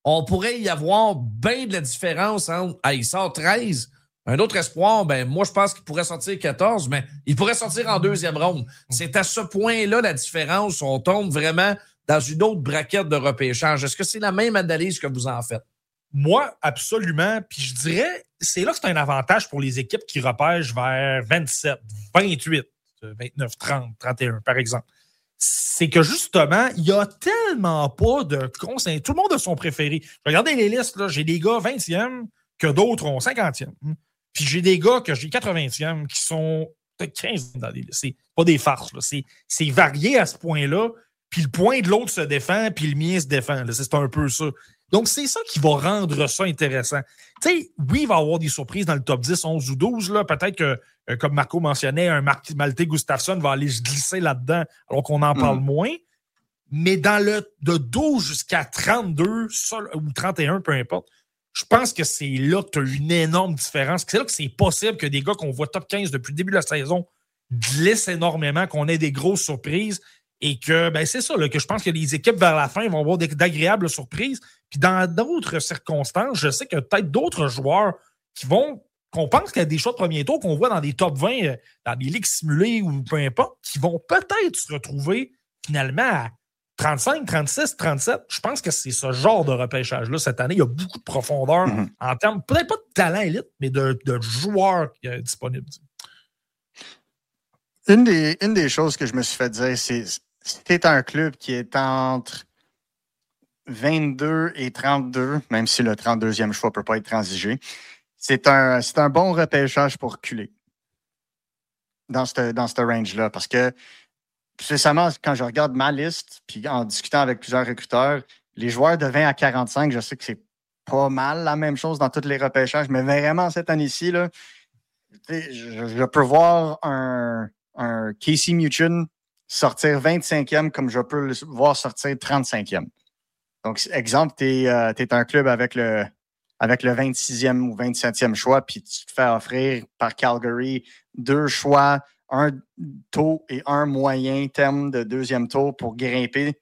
on pourrait y avoir bien de la différence entre il sort 13. Un autre espoir, moi, je pense qu'il pourrait sortir 14, mais il pourrait sortir en deuxième ronde. C'est à ce point-là la différence. On tombe vraiment dans une autre braquette de repêchage. Est-ce que c'est la même analyse que vous en faites? Moi, absolument. Puis je dirais, c'est là que c'est un avantage pour les équipes qui repêchent vers 27, 28, 29, 30, 31, par exemple. C'est que justement, il n'y a tellement pas de conseils. Tout le monde a son préféré. Regardez les listes, là, j'ai des gars 20e que d'autres ont 50e. Puis j'ai des gars que j'ai 80e qui sont peut-être 15 dans les listes. C'est pas des farces. Là. C'est varié à ce point-là. Puis le point de l'autre se défend, puis le mien se défend. Là. C'est un peu ça. Donc, c'est ça qui va rendre ça intéressant. Tu sais, oui, il va y avoir des surprises dans le top 10, 11 ou 12. Là. Peut-être que, comme Marco mentionnait, un Malte Gustafsson va aller se glisser là-dedans alors qu'on en parle moins. Mais dans le de 12 jusqu'à 32 ou 31, peu importe, je pense que c'est là que tu as une énorme différence. C'est là que c'est possible que des gars qu'on voit top 15 depuis le début de la saison glissent énormément, qu'on ait des grosses surprises. Et que, c'est ça, là, que je pense que les équipes vers la fin vont avoir d'agréables surprises. Puis dans d'autres circonstances, je sais qu'il y a peut-être d'autres joueurs qu'on pense qu'il y a des choix de premier tour qu'on voit dans des top 20, dans des ligues simulées ou peu importe, qui vont peut-être se retrouver finalement à 35, 36, 37. Je pense que c'est ce genre de repêchage-là cette année. Il y a beaucoup de profondeur en termes, peut-être pas de talent élite, mais de joueurs disponibles. Une des choses que je me suis fait dire, c'est si tu es un club qui est entre 22 et 32, même si le 32e choix ne peut pas être transigé, c'est un bon repêchage pour reculer dans ce range-là. Parce que, récemment, quand je regarde ma liste, puis en discutant avec plusieurs recruteurs, les joueurs de 20 à 45, je sais que c'est pas mal la même chose dans tous les repêchages, mais vraiment cette année-ci, là, je peux voir un Casey Muchin sortir 25e comme je peux le voir sortir 35e. Donc, exemple, tu es un club avec le 26e ou 27e choix, puis tu te fais offrir par Calgary 2 choix, un taux et un moyen terme de deuxième tour pour grimper.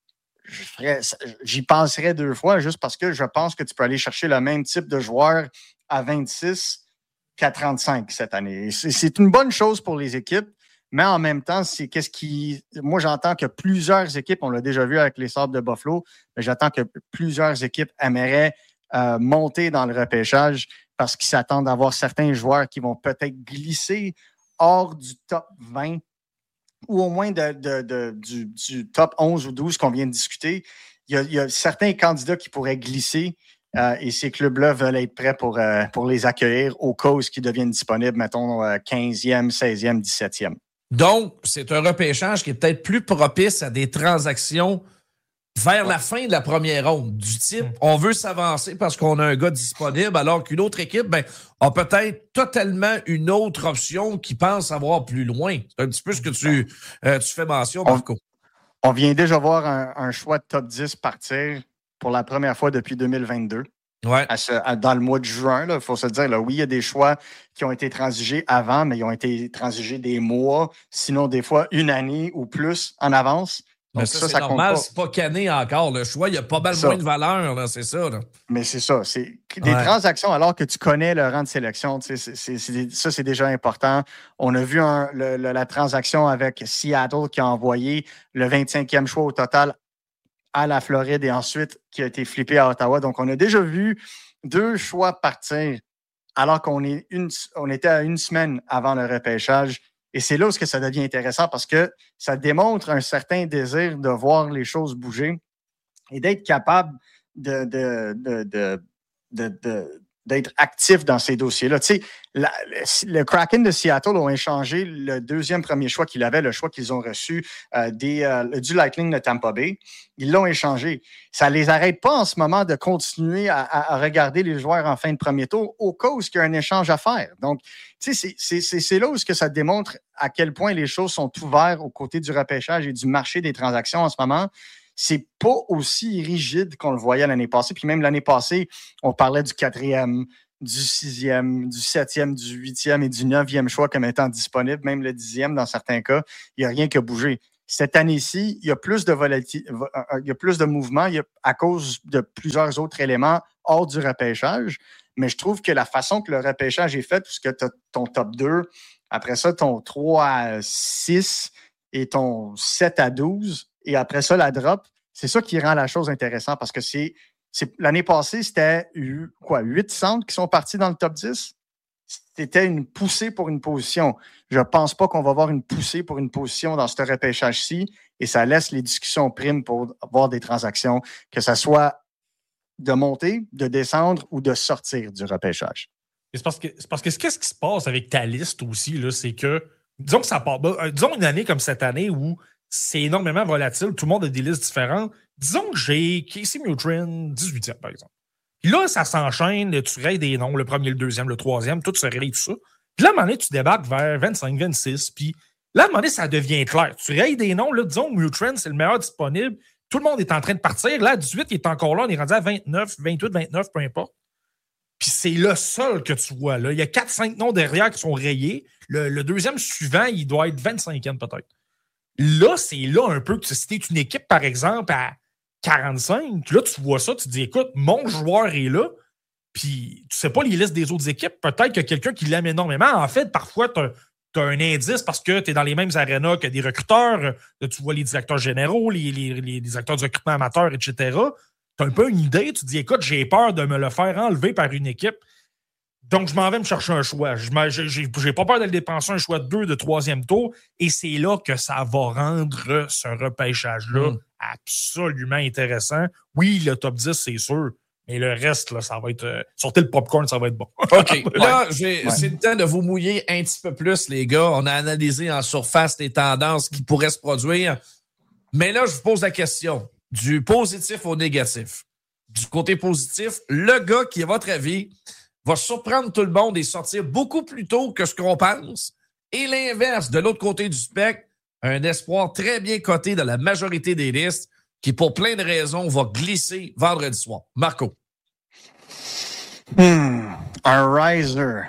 J'y penserais 2 fois juste parce que je pense que tu peux aller chercher le même type de joueur à 26 qu'à 35 cette année. C'est une bonne chose pour les équipes. Mais en même temps, moi, j'entends que plusieurs équipes, on l'a déjà vu avec les Sabres de Buffalo, mais j'attends que plusieurs équipes aimeraient monter dans le repêchage parce qu'ils s'attendent d'avoir certains joueurs qui vont peut-être glisser hors du top 20 ou au moins du top 11 ou 12 qu'on vient de discuter. Il y a certains candidats qui pourraient glisser et ces clubs-là veulent être prêts pour les accueillir au cas où ils deviennent disponibles, mettons, 15e, 16e, 17e. Donc, c'est un repêchage qui est peut-être plus propice à des transactions vers la fin de la première ronde. Du type, on veut s'avancer parce qu'on a un gars disponible, alors qu'une autre équipe a peut-être totalement une autre option qui pense avoir plus loin. C'est un petit peu ce que tu fais mention, Marco. On vient déjà voir un choix de top 10 partir pour la première fois depuis 2022. Ouais. Dans le mois de juin, il faut se dire, là, oui, il y a des choix qui ont été transigés avant, mais ils ont été transigés des mois, sinon des fois une année ou plus en avance. Donc mais ça c'est normal, c'est pas canné encore. Le choix, il y a pas mal moins de valeur, là, c'est ça. Là. Mais c'est ça. C'est des transactions alors que tu connais le rang de sélection. Ça, c'est déjà important. On a vu la transaction avec Seattle qui a envoyé le 25e choix au total à la Floride et ensuite qui a été flippé à Ottawa. Donc, on a déjà vu 2 choix partir alors qu'on était à 1 semaine avant le repêchage. Et c'est là où ça devient intéressant parce que ça démontre un certain désir de voir les choses bouger et d'être capable d'être actif dans ces dossiers-là. Tu sais, le Kraken de Seattle ont échangé le 2e premier choix qu'il avait, le choix qu'ils ont reçu du Lightning de Tampa Bay. Ils l'ont échangé. Ça ne les arrête pas en ce moment de continuer à regarder les joueurs en fin de premier tour au cas où il y a un échange à faire. Donc, tu sais, c'est là où ça démontre à quel point les choses sont ouvertes aux côtés du repêchage et du marché des transactions en ce moment. C'est pas aussi rigide qu'on le voyait l'année passée. Puis même l'année passée, on parlait du 4e, du 6e, du 7e, du 8e et du 9e choix comme étant disponible, même le 10e dans certains cas. Il n'y a rien qui a bougé. Cette année-ci, il y a plus de volatilité, il y a plus de mouvement à cause de plusieurs autres éléments hors du repêchage. Mais je trouve que la façon que le repêchage est fait, puisque tu as ton top 2, après ça, ton 3 à 6 et ton 7 à 12, et après ça, la drop, c'est ça qui rend la chose intéressante parce que l'année passée, c'était 8 centres qui sont partis dans le top 10. C'était une poussée pour une position. Je ne pense pas qu'on va avoir une poussée pour une position dans ce repêchage-ci et ça laisse les discussions primes pour avoir des transactions, que ce soit de monter, de descendre ou de sortir du repêchage. Et c'est parce que qu'est-ce qui se passe avec ta liste aussi, là, c'est que, disons que ça part, disons une année comme cette année où c'est énormément volatile, tout le monde a des listes différentes. Disons que j'ai Casey Mutrin 18e, par exemple. Puis là, ça s'enchaîne, tu rayes des noms, le premier, le deuxième, le troisième, tout se raye, tout ça. Puis là, à un moment donné, tu débarques vers 25, 26, puis là, à un moment donné, ça devient clair. Tu rayes des noms, là, disons que Mutrin, c'est le meilleur disponible, tout le monde est en train de partir. Là, à 18, il est encore là, on est rendu à 29, 28, 29, peu importe. Puis c'est le seul que tu vois, là. Il y a 4-5 noms derrière qui sont rayés. Le deuxième suivant, il doit être 25e peut-être. Là, c'est là un peu que si tu es une équipe, par exemple, à 45, là, tu vois ça, tu te dis, écoute, mon joueur est là, puis tu sais pas les listes des autres équipes. Peut-être qu'il y a quelqu'un qui l'aime énormément. En fait, parfois, tu as un indice parce que tu es dans les mêmes arénas que des recruteurs. Là, tu vois les directeurs généraux, les acteurs du recrutement amateur, etc. Tu as un peu une idée. Tu te dis, écoute, j'ai peur de me le faire enlever par une équipe. Donc, je m'en vais me chercher un choix. J'ai pas peur d'aller dépenser un choix de 2, de 3e tour. Et c'est là que ça va rendre ce repêchage-là absolument intéressant. Oui, le top 10, c'est sûr. Mais le reste, là, ça va être... sortez le popcorn, ça va être bon. OK. Là, c'est le temps de vous mouiller un petit peu plus, les gars. On a analysé en surface les tendances qui pourraient se produire. Mais là, je vous pose la question. Du positif au négatif. Du côté positif, le gars qui, à votre avis, va surprendre tout le monde et sortir beaucoup plus tôt que ce qu'on pense. Et l'inverse, de l'autre côté du spectre, un espoir très bien coté dans la majorité des listes qui, pour plein de raisons, va glisser vendredi soir. Marco. Un riser.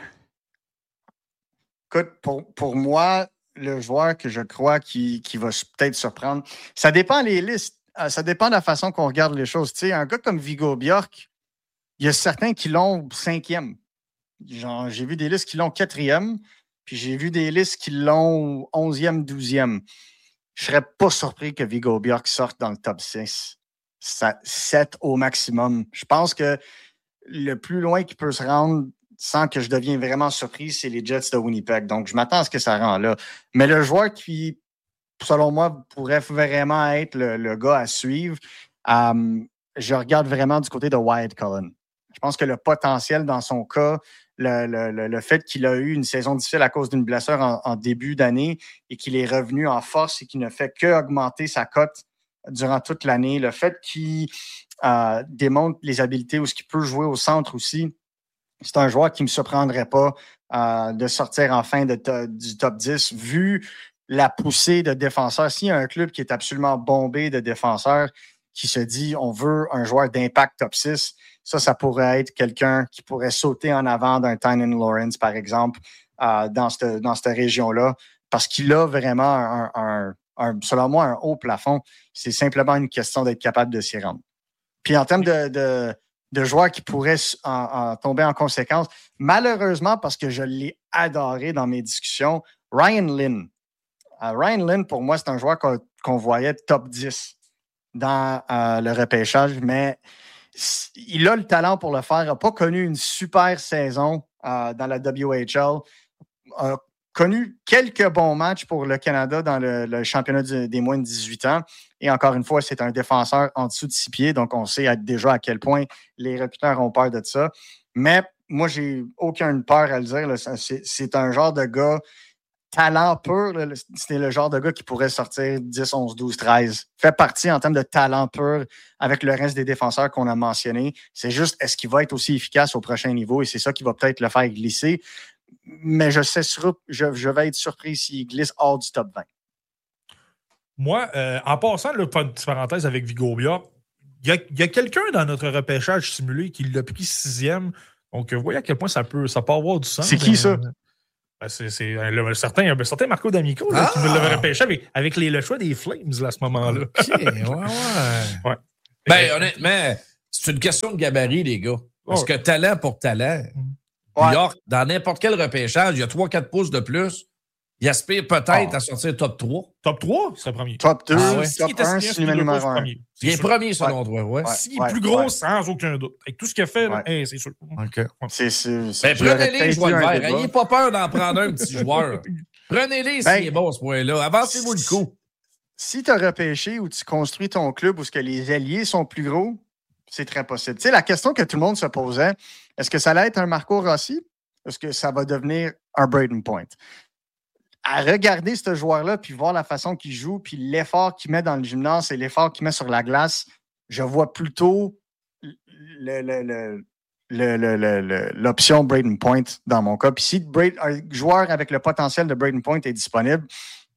Écoute, pour moi, le joueur que je crois qui va peut-être surprendre, ça dépend des listes. Ça dépend de la façon qu'on regarde les choses. Tu sais, un gars comme Viggo Bjork, il y a certains qui l'ont 5e. Genre, j'ai vu des listes qui l'ont 4e, puis j'ai vu des listes qui l'ont 11e, 12e. Je ne serais pas surpris que Viggo Bjork sorte dans le top 6. 7 au maximum. Je pense que le plus loin qu'il peut se rendre sans que je devienne vraiment surpris, c'est les Jets de Winnipeg. Donc, je m'attends à ce que ça rend là. Mais le joueur qui, selon moi, pourrait vraiment être le gars à suivre, je regarde vraiment du côté de Wyatt Cullen. Je pense que le potentiel dans son cas, le fait qu'il a eu une saison difficile à cause d'une blessure en début d'année et qu'il est revenu en force et qu'il ne fait qu'augmenter sa cote durant toute l'année, le fait qu'il démontre les habiletés ou ce qu'il peut jouer au centre aussi, c'est un joueur qui ne me surprendrait pas de sortir en fin du top 10 vu la poussée de défenseurs. S'il y a un club qui est absolument bombé de défenseurs qui se dit on veut un joueur d'impact top 6, ça pourrait être quelqu'un qui pourrait sauter en avant d'un Tynan Lawrence, par exemple, dans cette région-là, parce qu'il a vraiment selon moi, un haut plafond. C'est simplement une question d'être capable de s'y rendre. Puis en termes de joueurs qui pourraient tomber en conséquence, malheureusement, parce que je l'ai adoré dans mes discussions, Ryan Lynn. Ryan Lynn, pour moi, c'est un joueur qu'on voyait top 10 dans le repêchage, mais il a le talent pour le faire. Il n'a pas connu une super saison dans la WHL. A connu quelques bons matchs pour le Canada dans le championnat des moins de 18 ans. Et encore une fois, c'est un défenseur en dessous de 6 pieds, donc on sait déjà à quel point les recruteurs ont peur de ça. Mais moi, j'ai aucune peur à le dire. Là. C'est un genre de gars talent pur, là, c'est le genre de gars qui pourrait sortir 10, 11, 12, 13. Fait partie en termes de talent pur avec le reste des défenseurs qu'on a mentionnés. C'est juste, est-ce qu'il va être aussi efficace au prochain niveau? Et c'est ça qui va peut-être le faire glisser. Mais je vais être surpris s'il glisse hors du top 20. Moi, en passant, là, pas une petite parenthèse avec Viggo Bjork, il y a quelqu'un dans notre repêchage simulé qui l'a pris 6e. Donc, vous voyez à quel point ça peut avoir du sens. C'est qui ça? C'est un certain Marco D'Amico qui l'avait repêché avec le choix des Flames là, à ce moment-là. OK, ouais. Ben, honnêtement, c'est une question de gabarit, les gars. Parce que talent pour talent, New York, dans n'importe quel repêchage, il y a 3-4 pouces de plus. Il aspire peut-être à sortir top 3. Top 3, il serait premier. Top 2, top 1, c'est le numéro 1. Il est premier, selon toi, ouais. S'il est plus gros, sans aucun doute. Avec tout ce qu'il a fait, c'est sûr. OK. Prenez-les, je vois le vert. N'ayez pas peur d'en prendre un petit joueur. Prenez-les s'il est bon, ce point-là. Avancez-vous le coup. Si tu as repêché ou tu construis ton club où ce que les alliés sont plus gros, c'est très possible. Tu sais, la question que tout le monde se posait, est-ce que ça allait être un Marco Rossi? Est-ce que ça va devenir un Brayden Point? À regarder ce joueur-là, puis voir la façon qu'il joue, puis l'effort qu'il met dans le gymnase et l'effort qu'il met sur la glace, je vois plutôt l'option Brayden Point dans mon cas. Puis si un joueur avec le potentiel de Brayden Point est disponible,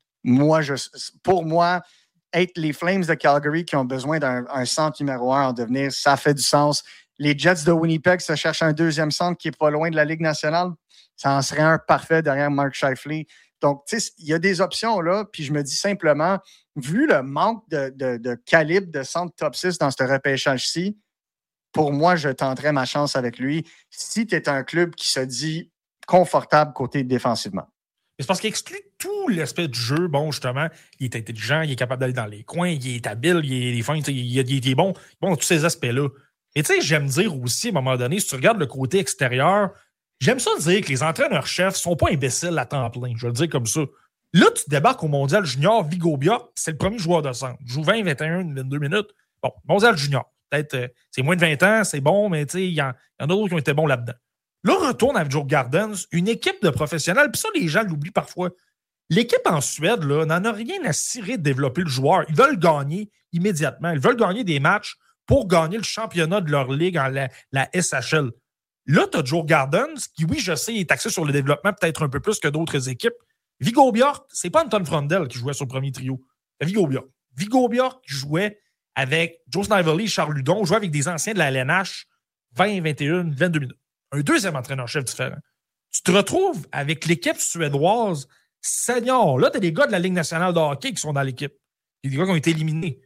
pour moi, être les Flames de Calgary qui ont besoin d'un centre numéro 1 en devenir, ça fait du sens. Les Jets de Winnipeg se cherchent un deuxième centre qui n'est pas loin de la Ligue nationale. Ça en serait un parfait derrière Mark Scheifele. Donc, tu sais, il y a des options là, puis je me dis simplement, vu le manque de calibre de centre top 6 dans ce repêchage-ci, pour moi, je tenterais ma chance avec lui si tu es un club qui se dit confortable côté défensivement. C'est parce qu'il exclut tout l'aspect du jeu. Bon, justement, il est intelligent, il est capable d'aller dans les coins, il est habile, il est bon dans tous ces aspects-là. Et tu sais, j'aime dire aussi, à un moment donné, si tu regardes le côté extérieur, j'aime ça dire que les entraîneurs-chefs ne sont pas imbéciles à temps plein. Je vais le dire comme ça. Là, tu débarques au Mondial Junior, Viggo Bjork, c'est le premier joueur de centre. Il joue 20, 21, 22 minutes. Bon, Mondial Junior. Peut-être, c'est moins de 20 ans, c'est bon, mais tu sais, il y en a d'autres qui ont été bons là-dedans. Là, retourne avec Joe Gardens, une équipe de professionnels, puis ça, les gens l'oublient parfois. L'équipe en Suède, là, n'en a rien à cirer de développer le joueur. Ils veulent gagner immédiatement. Ils veulent gagner des matchs pour gagner le championnat de leur ligue en la SHL. Là, tu as Joe Gardens, qui, oui, je sais, est axé sur le développement peut-être un peu plus que d'autres équipes. Viggo Bjork, c'est pas Anton Frondel qui jouait sur le premier trio. C'est Viggo Bjork. Viggo Bjork jouait avec Joe Snively et Charles Ludon, jouait avec des anciens de la LNH 20, 21, 22 minutes. Un deuxième entraîneur-chef différent. Tu te retrouves avec l'équipe suédoise senior. Là, tu as des gars de la Ligue nationale de hockey qui sont dans l'équipe. Il y a des gars qui ont été éliminés.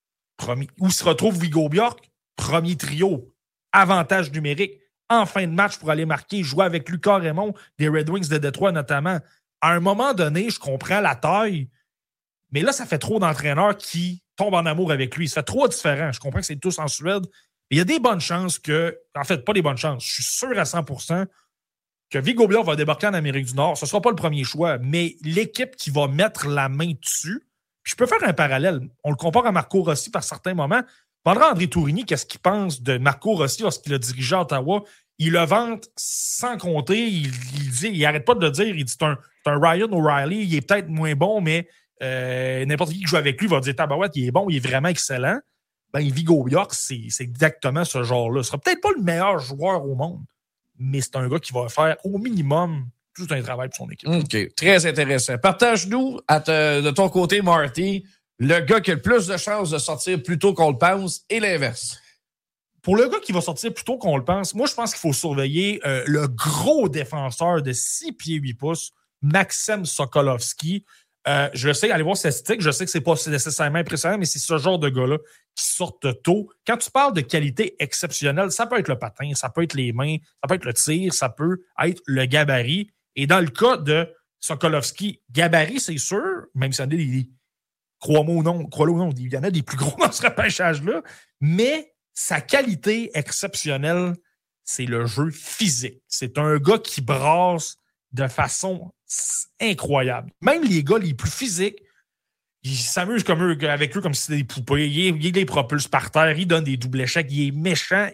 Où se retrouve Viggo Bjork? Premier trio. Avantage numérique. En fin de match pour aller marquer, jouer avec Lucas Raymond des Red Wings de Détroit notamment. À un moment donné, je comprends la taille, mais là, ça fait trop d'entraîneurs qui tombent en amour avec lui. Ça fait trop différent. Je comprends que c'est tous en Suède, mais il y a des bonnes chances que... En fait, pas des bonnes chances. Je suis sûr à 100% que Viggo Bjork va débarquer en Amérique du Nord. Ce ne sera pas le premier choix, mais l'équipe qui va mettre la main dessus... Puis je peux faire un parallèle. On le compare à Marco Rossi par certains moments. André Tourigny, qu'est-ce qu'il pense de Marco Rossi lorsqu'il a dirigé Ottawa? Il le vante sans compter. Il n'arrête pas de le dire. Il dit c'est un Ryan O'Reilly. Il est peut-être moins bon, mais n'importe qui joue avec lui va dire tabarouette, il est bon, il est vraiment excellent. Ben, Viggo Bjork, c'est exactement ce genre-là. Ce sera peut-être pas le meilleur joueur au monde, mais c'est un gars qui va faire au minimum tout un travail pour son équipe. OK. Très intéressant. Partage-nous de ton côté, Marty, le gars qui a le plus de chances de sortir plus tôt qu'on le pense et l'inverse. Pour le gars qui va sortir plus tôt qu'on le pense, moi, je pense qu'il faut surveiller le gros défenseur de 6 pieds 8 pouces, Maxim Sokolovski. Je sais, allez voir statistiques, je sais que c'est pas nécessairement impressionnant, mais c'est ce genre de gars-là qui sortent tôt. Quand tu parles de qualité exceptionnelle, ça peut être le patin, ça peut être les mains, ça peut être le tir, ça peut être le gabarit. Et dans le cas de Sokolovski, gabarit, c'est sûr, même si on a des... Crois-le ou non, il y en a des plus gros dans ce repêchage-là, mais sa qualité exceptionnelle, c'est le jeu physique. C'est un gars qui brasse de façon incroyable. Même les gars les plus physiques, ils s'amusent avec eux comme si c'était des poupées. Il les propulse par terre, il donne des doubles échecs, il est méchant,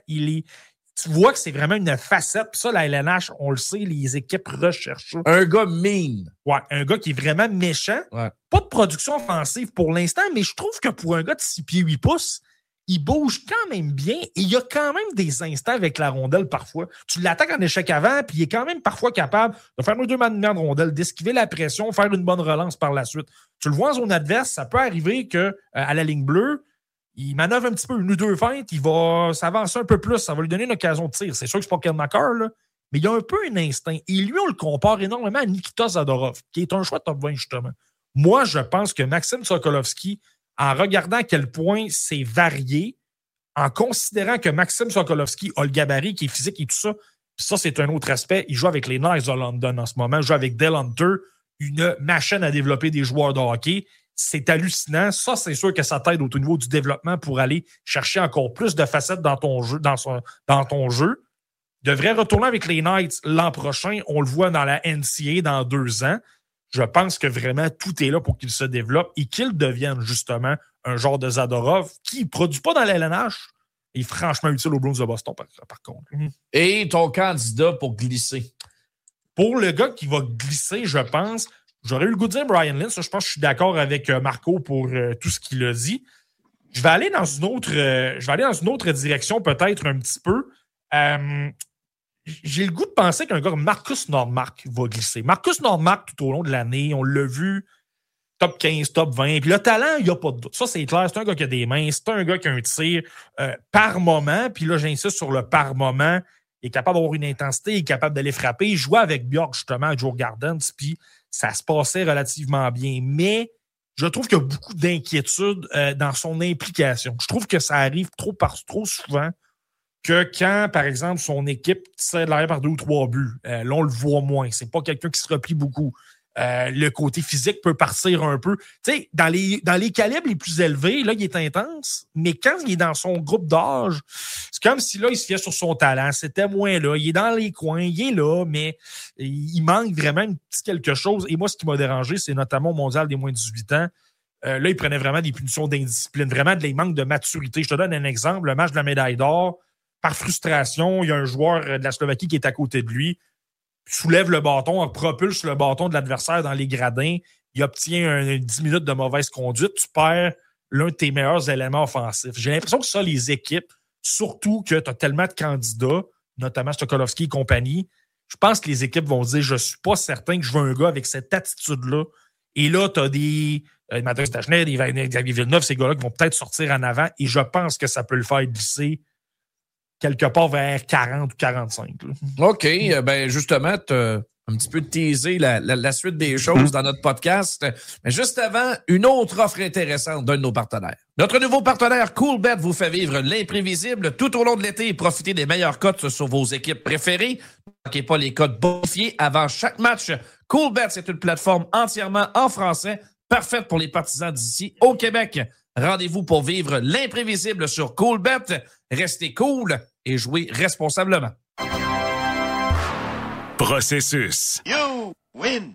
tu vois que c'est vraiment une facette. Puis ça, la LNH, on le sait, les équipes recherchent ça. Un gars mean. Ouais, un gars qui est vraiment méchant. Ouais. Pas de production offensive pour l'instant, mais je trouve que pour un gars de 6 pieds 8 pouces, il bouge quand même bien et il y a quand même des instants avec la rondelle parfois. Tu l'attaques en échec avant, puis il est quand même parfois capable de faire un 2 man de rondelle, d'esquiver la pression, faire une bonne relance par la suite. Tu le vois en zone adverse, ça peut arriver qu'à la ligne bleue, il manœuvre un petit peu une ou deux feintes, il va s'avancer un peu plus, ça va lui donner une occasion de tir. C'est sûr que c'est pas Ken McCarr, là, mais il a un peu un instinct. Et lui, on le compare énormément à Nikita Zadorov, qui est un choix top 20, justement. Moi, je pense que Maxime Sokolovski, en regardant à quel point c'est varié, en considérant que Maxime Sokolovski a le gabarit, qui est physique et tout ça, puis ça, c'est un autre aspect. Il joue avec les Knights de London en ce moment. Il joue avec Dale Hunter, une machine à développer des joueurs de hockey. C'est hallucinant. Ça, c'est sûr que ça t'aide au niveau du développement pour aller chercher encore plus de facettes dans ton jeu. Dans ton jeu. Il devrait retourner avec les Knights l'an prochain. On le voit dans la NCAA dans 2 ans. Je pense que vraiment tout est là pour qu'il se développe et qu'il devienne justement un genre de Zadorov qui ne produit pas dans la LNH. Il est franchement utile aux Bruins de Boston, par contre. Et ton candidat pour glisser? Pour le gars qui va glisser, je pense, j'aurais eu le goût de dire Brian Lynch. Je pense que je suis d'accord avec Marco pour tout ce qu'il a dit. Je vais aller dans une autre direction, peut-être un petit peu. J'ai le goût de penser qu'un gars comme Marcus Nordmark va glisser. Marcus Nordmark, tout au long de l'année, on l'a vu, top 15, top 20. Puis le talent, il n'y a pas de doute. Ça, c'est clair. C'est un gars qui a des mains. C'est un gars qui a un tir par moment. Puis là, j'insiste sur le par moment. Il est capable d'avoir une intensité. Il est capable d'aller frapper. Il jouait avec Bjork, justement, à Joe Gardens. Puis ça se passait relativement bien. Mais je trouve qu'il y a beaucoup d'inquiétude dans son implication. Je trouve que ça arrive trop souvent que quand, par exemple, son équipe tire de l'arrière par 2 ou 3 buts, là, on le voit moins. C'est pas quelqu'un qui se replie beaucoup. Le côté physique peut partir un peu. Tu sais, dans les calibres les plus élevés, là, il est intense, mais quand il est dans son groupe d'âge, c'est comme si là, il se fiait sur son talent. C'était moins là. Il est dans les coins, il est là, mais il manque vraiment un petit quelque chose. Et moi, ce qui m'a dérangé, c'est notamment au mondial des moins de 18 ans. Là, il prenait vraiment des punitions d'indiscipline, vraiment des manques de maturité. Je te donne un exemple. Le match de la médaille d'or, par frustration, il y a un joueur de la Slovaquie qui est à côté de lui, soulève le bâton, propulse le bâton de l'adversaire dans les gradins, il obtient 10 minutes de mauvaise conduite, tu perds l'un de tes meilleurs éléments offensifs. J'ai l'impression que ça, les équipes, surtout que tu as tellement de candidats, notamment Sokolovski et compagnie, je pense que les équipes vont se dire, je ne suis pas certain que je veux un gars avec cette attitude-là. Et là, tu as des Mathieu Stachner, des Xavier Villeneuve, ces gars-là qui vont peut-être sortir en avant, et je pense que ça peut le faire glisser quelque part vers 40 ou 45. Là. OK. Ben justement, tu as un petit peu teasé la suite des choses dans notre podcast. Mais juste avant, une autre offre intéressante d'un de nos partenaires. Notre nouveau partenaire Coolbet vous fait vivre l'imprévisible tout au long de l'été et profiter des meilleures cotes sur vos équipes préférées. Ne manquez pas les cotes bonifiées avant chaque match. Coolbet, c'est une plateforme entièrement en français, parfaite pour les partisans d'ici au Québec. Rendez-vous pour vivre l'imprévisible sur Coolbet. Restez cool et jouez responsablement. Processus. You win.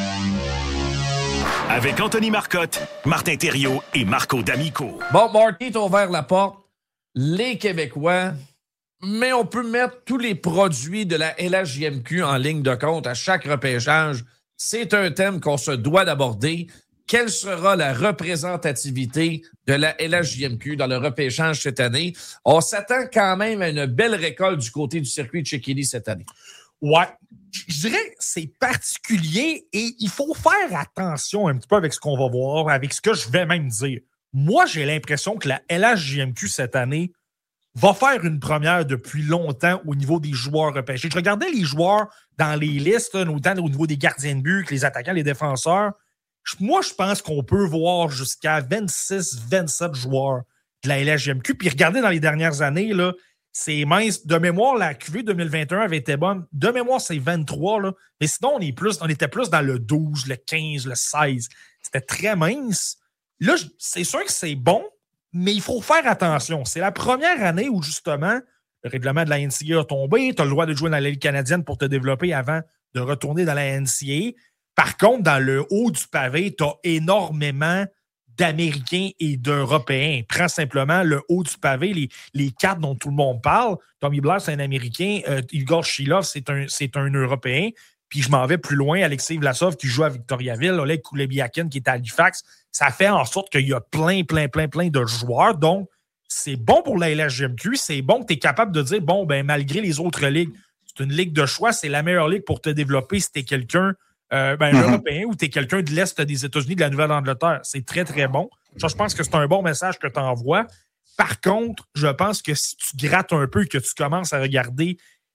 Avec Anthony Marcotte, Martin Thériault et Marco D'Amico. Bon, Marty t'a ouvert la porte. Les Québécois, mais on peut mettre tous les produits de la LHJMQ en ligne de compte à chaque repêchage. C'est un thème qu'on se doit d'aborder. Quelle sera la représentativité de la LHJMQ dans le repêchage cette année? On s'attend quand même à une belle récolte du côté du circuit de Chickilly cette année. Ouais. Je dirais que c'est particulier et il faut faire attention un petit peu avec ce qu'on va voir, avec ce que je vais même dire. Moi, j'ai l'impression que la LHJMQ cette année va faire une première depuis longtemps au niveau des joueurs repêchés. Je regardais les joueurs dans les listes, autant au niveau des gardiens de but que les attaquants, les défenseurs. Moi, je pense qu'on peut voir jusqu'à 26-27 joueurs de la LHJMQ. Puis regardez dans les dernières années, là, c'est mince. De mémoire, la QV 2021 avait été bonne. De mémoire, c'est 23. Là. Mais sinon, on était plus dans le 12, le 15, le 16. C'était très mince. Là, c'est sûr que c'est bon, mais il faut faire attention. C'est la première année où, justement, le règlement de la NCAA a tombé. Tu as le droit de jouer dans la Ligue canadienne pour te développer avant de retourner dans la NCAA. Par contre, dans le haut du pavé, tu as énormément d'Américains et d'Européens. Prends simplement le haut du pavé, les 4 dont tout le monde parle. Tommy Blair, c'est un Américain. Igor Shilov, c'est un Européen. Puis je m'en vais plus loin. Alexei Vlasov qui joue à Victoriaville. Oleg Kulebiakin qui est à Halifax. Ça fait en sorte qu'il y a plein de joueurs. Donc, c'est bon pour la LHJMQ. C'est bon que tu es capable de dire, bon, ben malgré les autres ligues, c'est une ligue de choix. C'est la meilleure ligue pour te développer si tu es quelqu'un européen ou tu es quelqu'un de l'Est des États-Unis, de la Nouvelle-Angleterre. C'est très, très bon. Ça, je pense que c'est un bon message que tu envoies. Par contre, je pense que si tu grattes un peu et que tu commences à regarder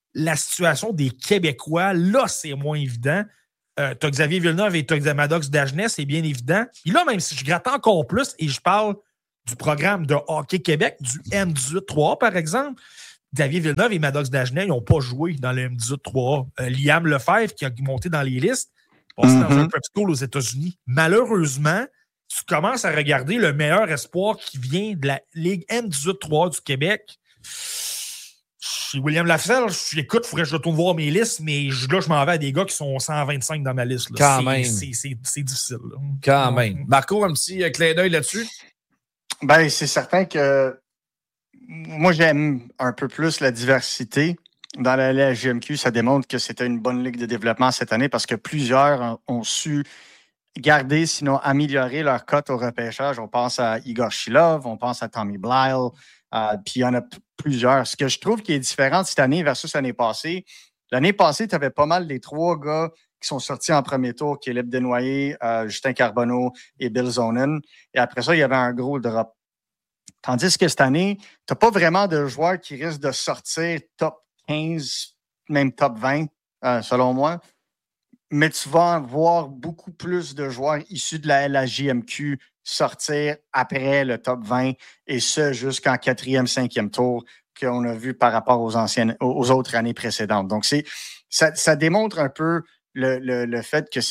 la situation des Québécois, là, c'est moins évident. T'as Xavier Villeneuve et t'as Maddox Dagenet, c'est bien évident. Puis là, même si je gratte encore plus et je parle du programme de Hockey Québec, du M18-3A, par exemple, Xavier Villeneuve et Maddox Dagenet, ils n'ont pas joué dans le M18-3A. Liam Lefebvre, qui a monté dans les listes, passé dans un prep school aux États-Unis. Malheureusement, tu commences à regarder le meilleur espoir qui vient de la Ligue M18-3A du Québec. Chez William Lafayette, j'écoute, il faudrait que je retourne voir mes listes, mais là, je m'en vais à des gars qui sont 125 dans ma liste. Là. Quand même. C'est difficile. Là. Quand même. Marco, un petit clin d'œil là-dessus? Ben, c'est certain que moi, j'aime un peu plus la diversité. Dans la LHJMQ, ça démontre que c'était une bonne ligue de développement cette année parce que plusieurs ont su garder, sinon améliorer leur cote au repêchage. On pense à Igor Shilov, on pense à Tommy Blyle, puis il y en a plusieurs. Ce que je trouve qui est différent cette année versus l'année passée, tu avais pas mal les 3 gars qui sont sortis en premier tour, Caleb Desnoyers, Justin Carbonneau et Bill Zonen. Et après ça, il y avait un gros drop. Tandis que cette année, tu n'as pas vraiment de joueurs qui risquent de sortir top 15, même top 20, selon moi. Mais tu vas voir beaucoup plus de joueurs issus de la LHJMQ sortir après le top 20, et ce, jusqu'en 4e, 5e tour qu'on a vu par rapport aux autres années précédentes. Donc, ça démontre un peu le fait que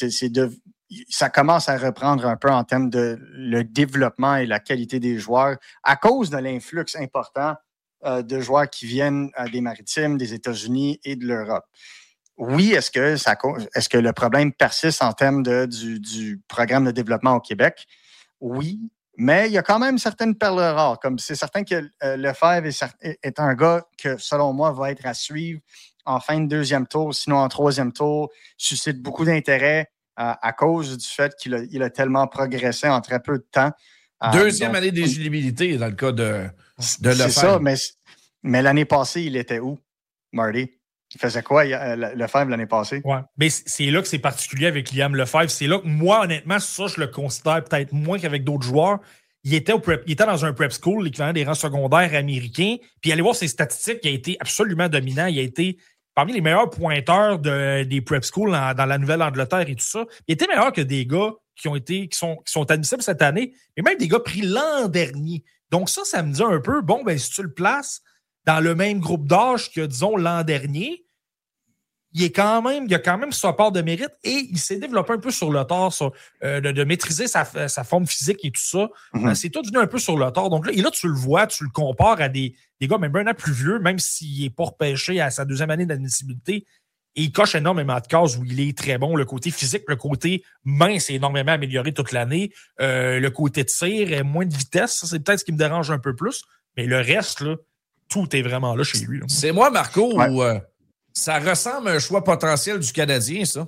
ça commence à reprendre un peu en termes de le développement et la qualité des joueurs à cause de l'influx important de joueurs qui viennent des Maritimes, des États-Unis et de l'Europe. Oui, est-ce que le problème persiste en termes du programme de développement au Québec? Oui, mais il y a quand même certaines perles rares. Comme c'est certain que Lefebvre est un gars que, selon moi, va être à suivre en fin de 2e tour, sinon en 3e tour, suscite beaucoup d'intérêt à cause du fait qu'il a tellement progressé en très peu de temps. 2e année d'éligibilité dans le cas de Lefebvre. C'est ça, mais l'année passée, il était où, Marty? Il faisait quoi, Lefebvre, l'année passée? Ouais. Mais c'est là que c'est particulier avec Liam Lefebvre. C'est là que moi, honnêtement, ça, je le considère peut-être moins qu'avec d'autres joueurs. Il était dans un prep school, l'équivalent des rangs secondaires américains. Puis allez voir ses statistiques, il a été absolument dominant. Il a été parmi les meilleurs pointeurs des prep schools dans la Nouvelle-Angleterre et tout ça. Il était meilleur que des gars qui sont admissibles cette année, mais même des gars pris l'an dernier. Donc ça me dit un peu, bon, ben si tu le places dans le même groupe d'âge que, disons, l'an dernier, il y a quand même sa part de mérite et il s'est développé un peu sur le tard, de maîtriser sa forme physique et tout ça. Mm-hmm. C'est tout venu un peu sur le tard. Donc là, tu le vois, tu le compares à des gars même un an plus vieux, même s'il n'est pas repêché à sa 2e année d'admissibilité. Et il coche énormément de cases où il est très bon. Le côté physique, le côté mince est énormément amélioré toute l'année. Le côté tir, moins de vitesse, ça, c'est peut-être ce qui me dérange un peu plus. Mais le reste, là, tout est vraiment là chez lui. Là. C'est moi, Marco, ouais. où ça ressemble à un choix potentiel du Canadien, ça?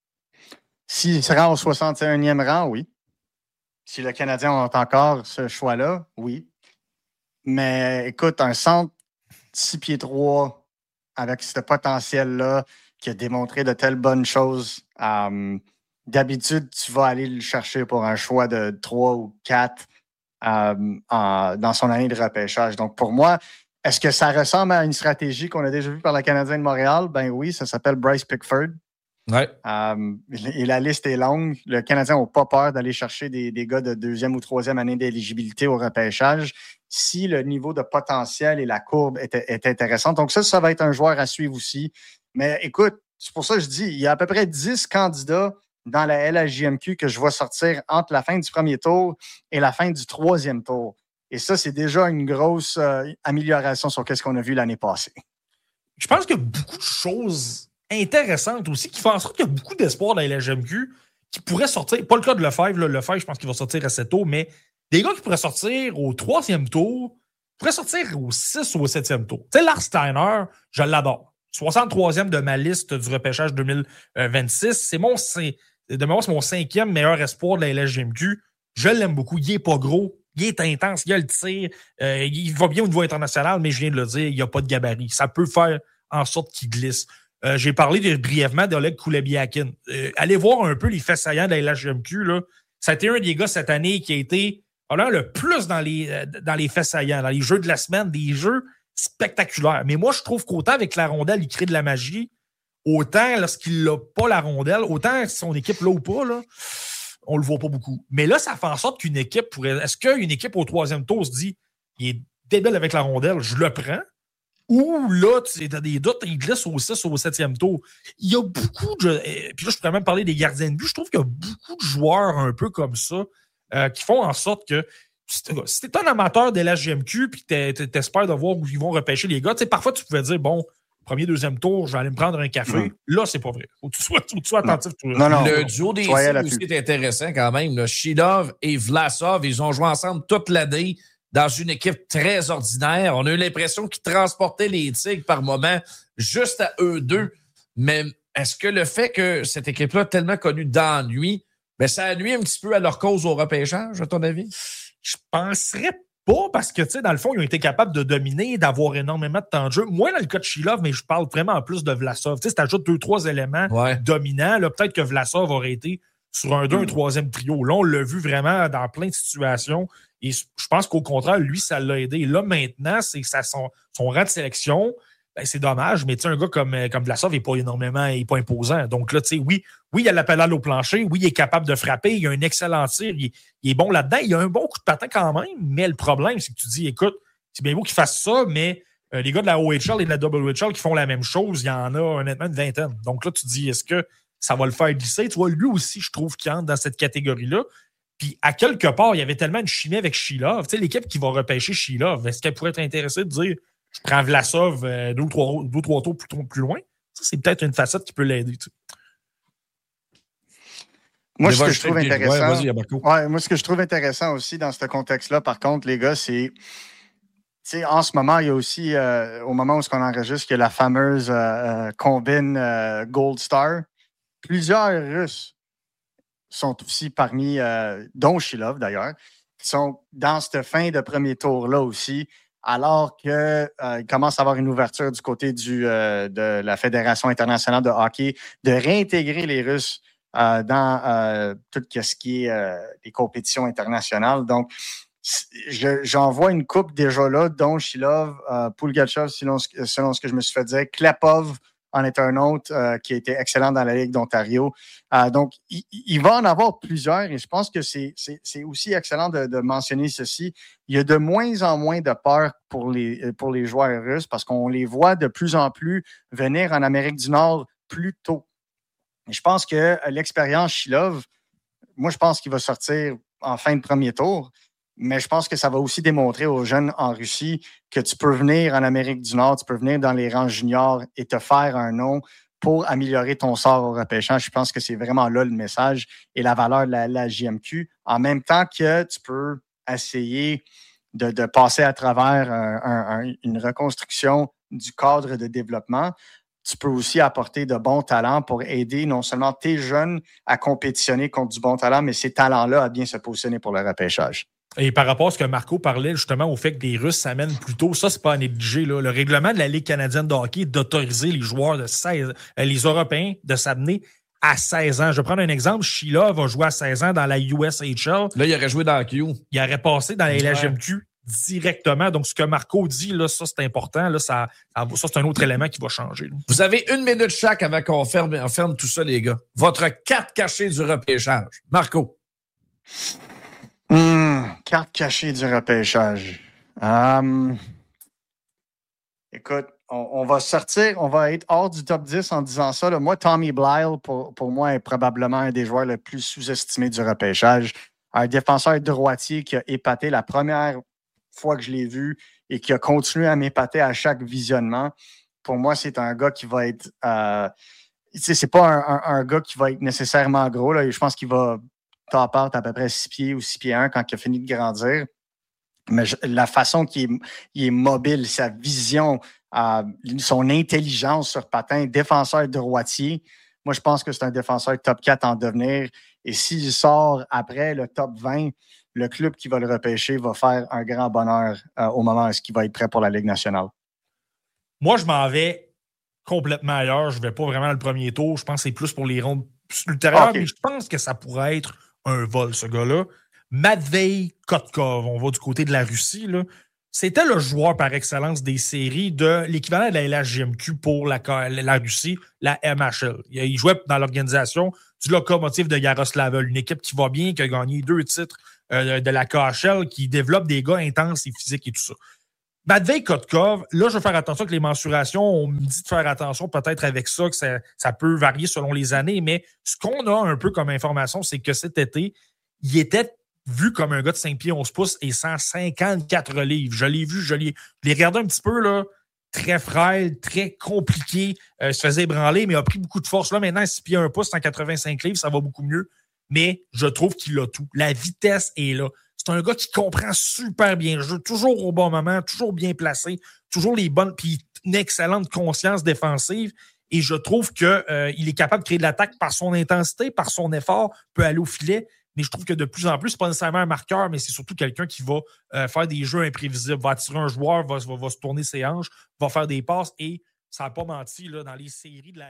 S'il se rend au 61e rang, oui. Si le Canadien a encore ce choix-là, oui. Mais écoute, un centre 6 pieds 3 avec ce potentiel-là qui a démontré de telles bonnes choses, d'habitude, tu vas aller le chercher pour un choix de 3 ou 4 dans son année de repêchage. Donc, pour moi, est-ce que ça ressemble à une stratégie qu'on a déjà vue par le Canadien de Montréal? Ben oui, ça s'appelle Bryce Pickford. Ouais. Et la liste est longue. Le Canadien n'a pas peur d'aller chercher des gars de 2e ou 3e année d'éligibilité au repêchage si le niveau de potentiel et la courbe est intéressant. Donc ça va être un joueur à suivre aussi. Mais écoute, c'est pour ça que je dis, il y a à peu près 10 candidats dans la LHJMQ que je vois sortir entre la fin du 1er tour et la fin du 3e tour. Et ça, c'est déjà une grosse amélioration sur ce qu'on a vu l'année passée. Je pense qu'il y a beaucoup de choses intéressantes aussi qui font en sorte qu'il y a beaucoup d'espoir dans la LHJMQ qui pourraient sortir. Pas le cas de Lefebvre. Lefebvre, je pense qu'il va sortir assez tôt, mais des gars qui pourraient sortir au 3e tour, pourraient sortir au 6 ou au 7e tour. Tu sais, Lars Steiner, je l'adore. 63e de ma liste du repêchage 2026. C'est mon 5e meilleur espoir de la LHJMQ. Je l'aime beaucoup. Il n'est pas gros. Il est intense, il a le tir, il va bien au niveau international, mais je viens de le dire, il n'y a pas de gabarit. Ça peut faire en sorte qu'il glisse. J'ai parlé brièvement d'Oleg Kulebiakin. Allez voir un peu les faits saillants de la LHJMQ. Là. Ça a été un des gars cette année qui a été le plus dans les faits saillants, dans les jeux de la semaine, des jeux spectaculaire. Mais moi, je trouve qu'autant avec la rondelle, il crée de la magie, autant lorsqu'il n'a pas la rondelle, autant son équipe l'a ou pas, là, on le voit pas beaucoup. Mais là, ça fait en sorte qu'une équipe pourrait... Est-ce qu'une équipe au 3e tour se dit il est débile avec la rondelle, je le prends? Ou là, tu as des doutes, il glisse au 6 ou au 7e tour. Il y a beaucoup de... Puis là, je pourrais même parler des gardiens de but. Je trouve qu'il y a beaucoup de joueurs un peu comme ça qui font en sorte que si t'es un amateur de la GMQ puis que t'espères de voir où ils vont repêcher les gars, parfois tu pouvais dire, bon, premier, deuxième tour, je vais aller me prendre un café. Là, c'est pas vrai. Faut que tu sois attentif. Non. Le duo des cibles aussi est intéressant quand même. Là. Shilov et Vlasov, ils ont joué ensemble toute l'année dans une équipe très ordinaire. On a eu l'impression qu'ils transportaient les Tigres par moment juste à eux deux. Mais est-ce que le fait que cette équipe-là est tellement connue d'ennui, ça nuit un petit peu à leur cause au repêchage, à ton avis? Je penserais pas parce que, tu sais, dans le fond, ils ont été capables de dominer, d'avoir énormément de temps de jeu. Moi, dans le cas de Shilov, mais je parle vraiment plus de Vlasov. Tu sais, si tu ajoutes 2-3 éléments dominants, là, peut-être que Vlasov aurait été sur un 2, un 3e trio. Là, on l'a vu vraiment dans plein de situations. Et je pense qu'au contraire, lui, ça l'a aidé. Et là, maintenant, c'est que son rang de sélection, c'est dommage, mais tu sais, un gars comme Vlasov, il n'est pas imposant. Donc là, tu sais, oui, il a la pédale au plancher, oui, il est capable de frapper, il a un excellent tir, il est bon là-dedans, il a un bon coup de patin quand même, mais le problème, c'est que tu dis, écoute, c'est bien beau qu'il fasse ça, mais les gars de la OHL et de la WHL qui font la même chose, il y en a honnêtement une vingtaine. Donc là, tu dis, est-ce que ça va le faire glisser? Tu vois, lui aussi, je trouve qu'il entre dans cette catégorie-là. Puis, à quelque part, il y avait tellement de chimie avec Shilov. Tu sais, l'équipe qui va repêcher Shilov, est-ce qu'elle pourrait être intéressée de dire je prends Vlasov 2 ou 3 tours plus loin? Ça, c'est peut-être une facette qui peut l'aider. Tu sais. Moi, ce que je trouve intéressant. Moi, ce que je trouve intéressant aussi dans ce contexte-là, par contre, les gars, c'est. Tu sais, en ce moment, il y a aussi, au moment où on enregistre, il y a la fameuse combine Gold Star. Plusieurs Russes sont aussi parmi, dont Shilov d'ailleurs, qui sont dans cette fin de premier tour-là aussi, alors qu'il commence à avoir une ouverture du côté de la Fédération internationale de hockey de réintégrer les Russes dans tout ce qui est les compétitions internationales. Donc, j'en vois une coupe déjà là, dont Shilov, Poulgatchev, selon ce que je me suis fait dire, Klepov en est un autre qui a été excellent dans la Ligue d'Ontario. Donc, il va en avoir plusieurs et je pense que c'est aussi excellent de mentionner ceci. Il y a de moins en moins de peur pour les joueurs russes parce qu'on les voit de plus en plus venir en Amérique du Nord plus tôt. Et je pense que l'expérience Shilov, moi, je pense qu'il va sortir en fin de premier tour. Mais je pense que ça va aussi démontrer aux jeunes en Russie que tu peux venir en Amérique du Nord, tu peux venir dans les rangs juniors et te faire un nom pour améliorer ton sort au repêchage. Je pense que c'est vraiment là le message et la valeur de la JMQ. En même temps que tu peux essayer de passer à travers une reconstruction du cadre de développement, tu peux aussi apporter de bons talents pour aider non seulement tes jeunes à compétitionner contre du bon talent, mais ces talents-là à bien se positionner pour le repêchage. Et par rapport à ce que Marco parlait justement au fait que les Russes s'amènent plus tôt, ça, c'est pas à négliger. Là. Le règlement de la Ligue canadienne de hockey est d'autoriser les joueurs de 16 les Européens de s'amener à 16 ans. Je vais prendre un exemple. Shilov va jouer à 16 ans dans la USHL. Là, il aurait joué dans la Q. Il aurait passé dans la LHMQ directement. Donc, ce que Marco dit, là, ça, c'est important. Là, ça c'est un autre élément qui va changer. Là. Vous avez 1 minute chaque avant qu'on ferme tout ça, les gars. Votre carte cachée du repêchage. Marco. Carte cachée du repêchage. Écoute, on va être hors du top 10 en disant ça. Là. Moi, Tommy Blyle, pour moi, est probablement un des joueurs les plus sous-estimés du repêchage. Un défenseur droitier qui a épaté la première fois que je l'ai vu et qui a continué à m'épater à chaque visionnement. Pour moi, c'est un gars qui va être... c'est pas un gars qui va être nécessairement gros. Là. Je pense qu'il va top out à peu près 6 pieds ou 6 pieds 1 quand il a fini de grandir. Mais la façon qu'il est mobile, sa vision, son intelligence sur patin, défenseur droitier, moi, je pense que c'est un défenseur top 4 en devenir. Et s'il sort après le top 20, le club qui va le repêcher va faire un grand bonheur au moment où il va être prêt pour la Ligue nationale. Moi, je m'en vais complètement ailleurs. Je ne vais pas vraiment le premier tour. Je pense que c'est plus pour les rondes ultérieures. Okay. Mais je pense que ça pourrait être un vol, ce gars-là. Matvei Kotkov, on va du côté de la Russie. Là. c'était le joueur par excellence des séries de l'équivalent de la LHJMQ pour la Russie, la MHL. Il jouait dans l'organisation du Lokomotiv de Yaroslavl, une équipe qui va bien, qui a gagné 2 titres de la KHL, qui développe des gars intenses et physiques et tout ça. Matvei Kotkov, là, je vais faire attention avec les mensurations. On me dit de faire attention peut-être avec ça, que ça peut varier selon les années, mais ce qu'on a un peu comme information, c'est que cet été, il était vu comme un gars de 5 pieds 11 pouces et 154 livres. Je l'ai vu, je l'ai regardé un petit peu, là, très frêle, très compliqué. Il se faisait ébranler, mais a pris beaucoup de force. Là, maintenant, 6 pieds 1 pouce, 185 livres, ça va beaucoup mieux. Mais je trouve qu'il a tout. La vitesse est là. C'est un gars qui comprend super bien le jeu, toujours au bon moment, toujours bien placé, toujours les bonnes, puis une excellente conscience défensive. Et je trouve qu'il est capable de créer de l'attaque par son intensité, par son effort, peut aller au filet. Mais je trouve que de plus en plus, c'est pas nécessairement un marqueur, mais c'est surtout quelqu'un qui va faire des jeux imprévisibles, va attirer un joueur, va se tourner ses hanches, va faire des passes. Et ça n'a pas menti là, dans les séries de la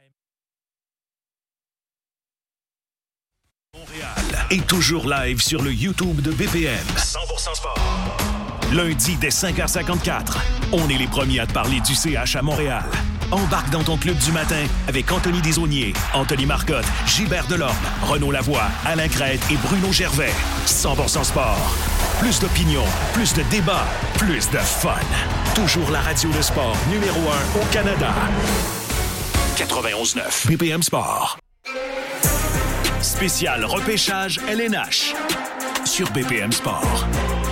Montréal est toujours live sur le YouTube de BPM. 100% sport. Lundi dès 5h54, on est les premiers à te parler du CH à Montréal. Embarque dans ton club du matin avec Anthony Desaulniers, Anthony Marcotte, Gilbert Delorme, Renaud Lavoie, Alain Crête et Bruno Gervais. 100% sport. Plus d'opinion, plus de débats, plus de fun. Toujours la radio de sport numéro 1 au Canada. 91.9 BPM Sport. Spécial repêchage LNH sur BPM Sport.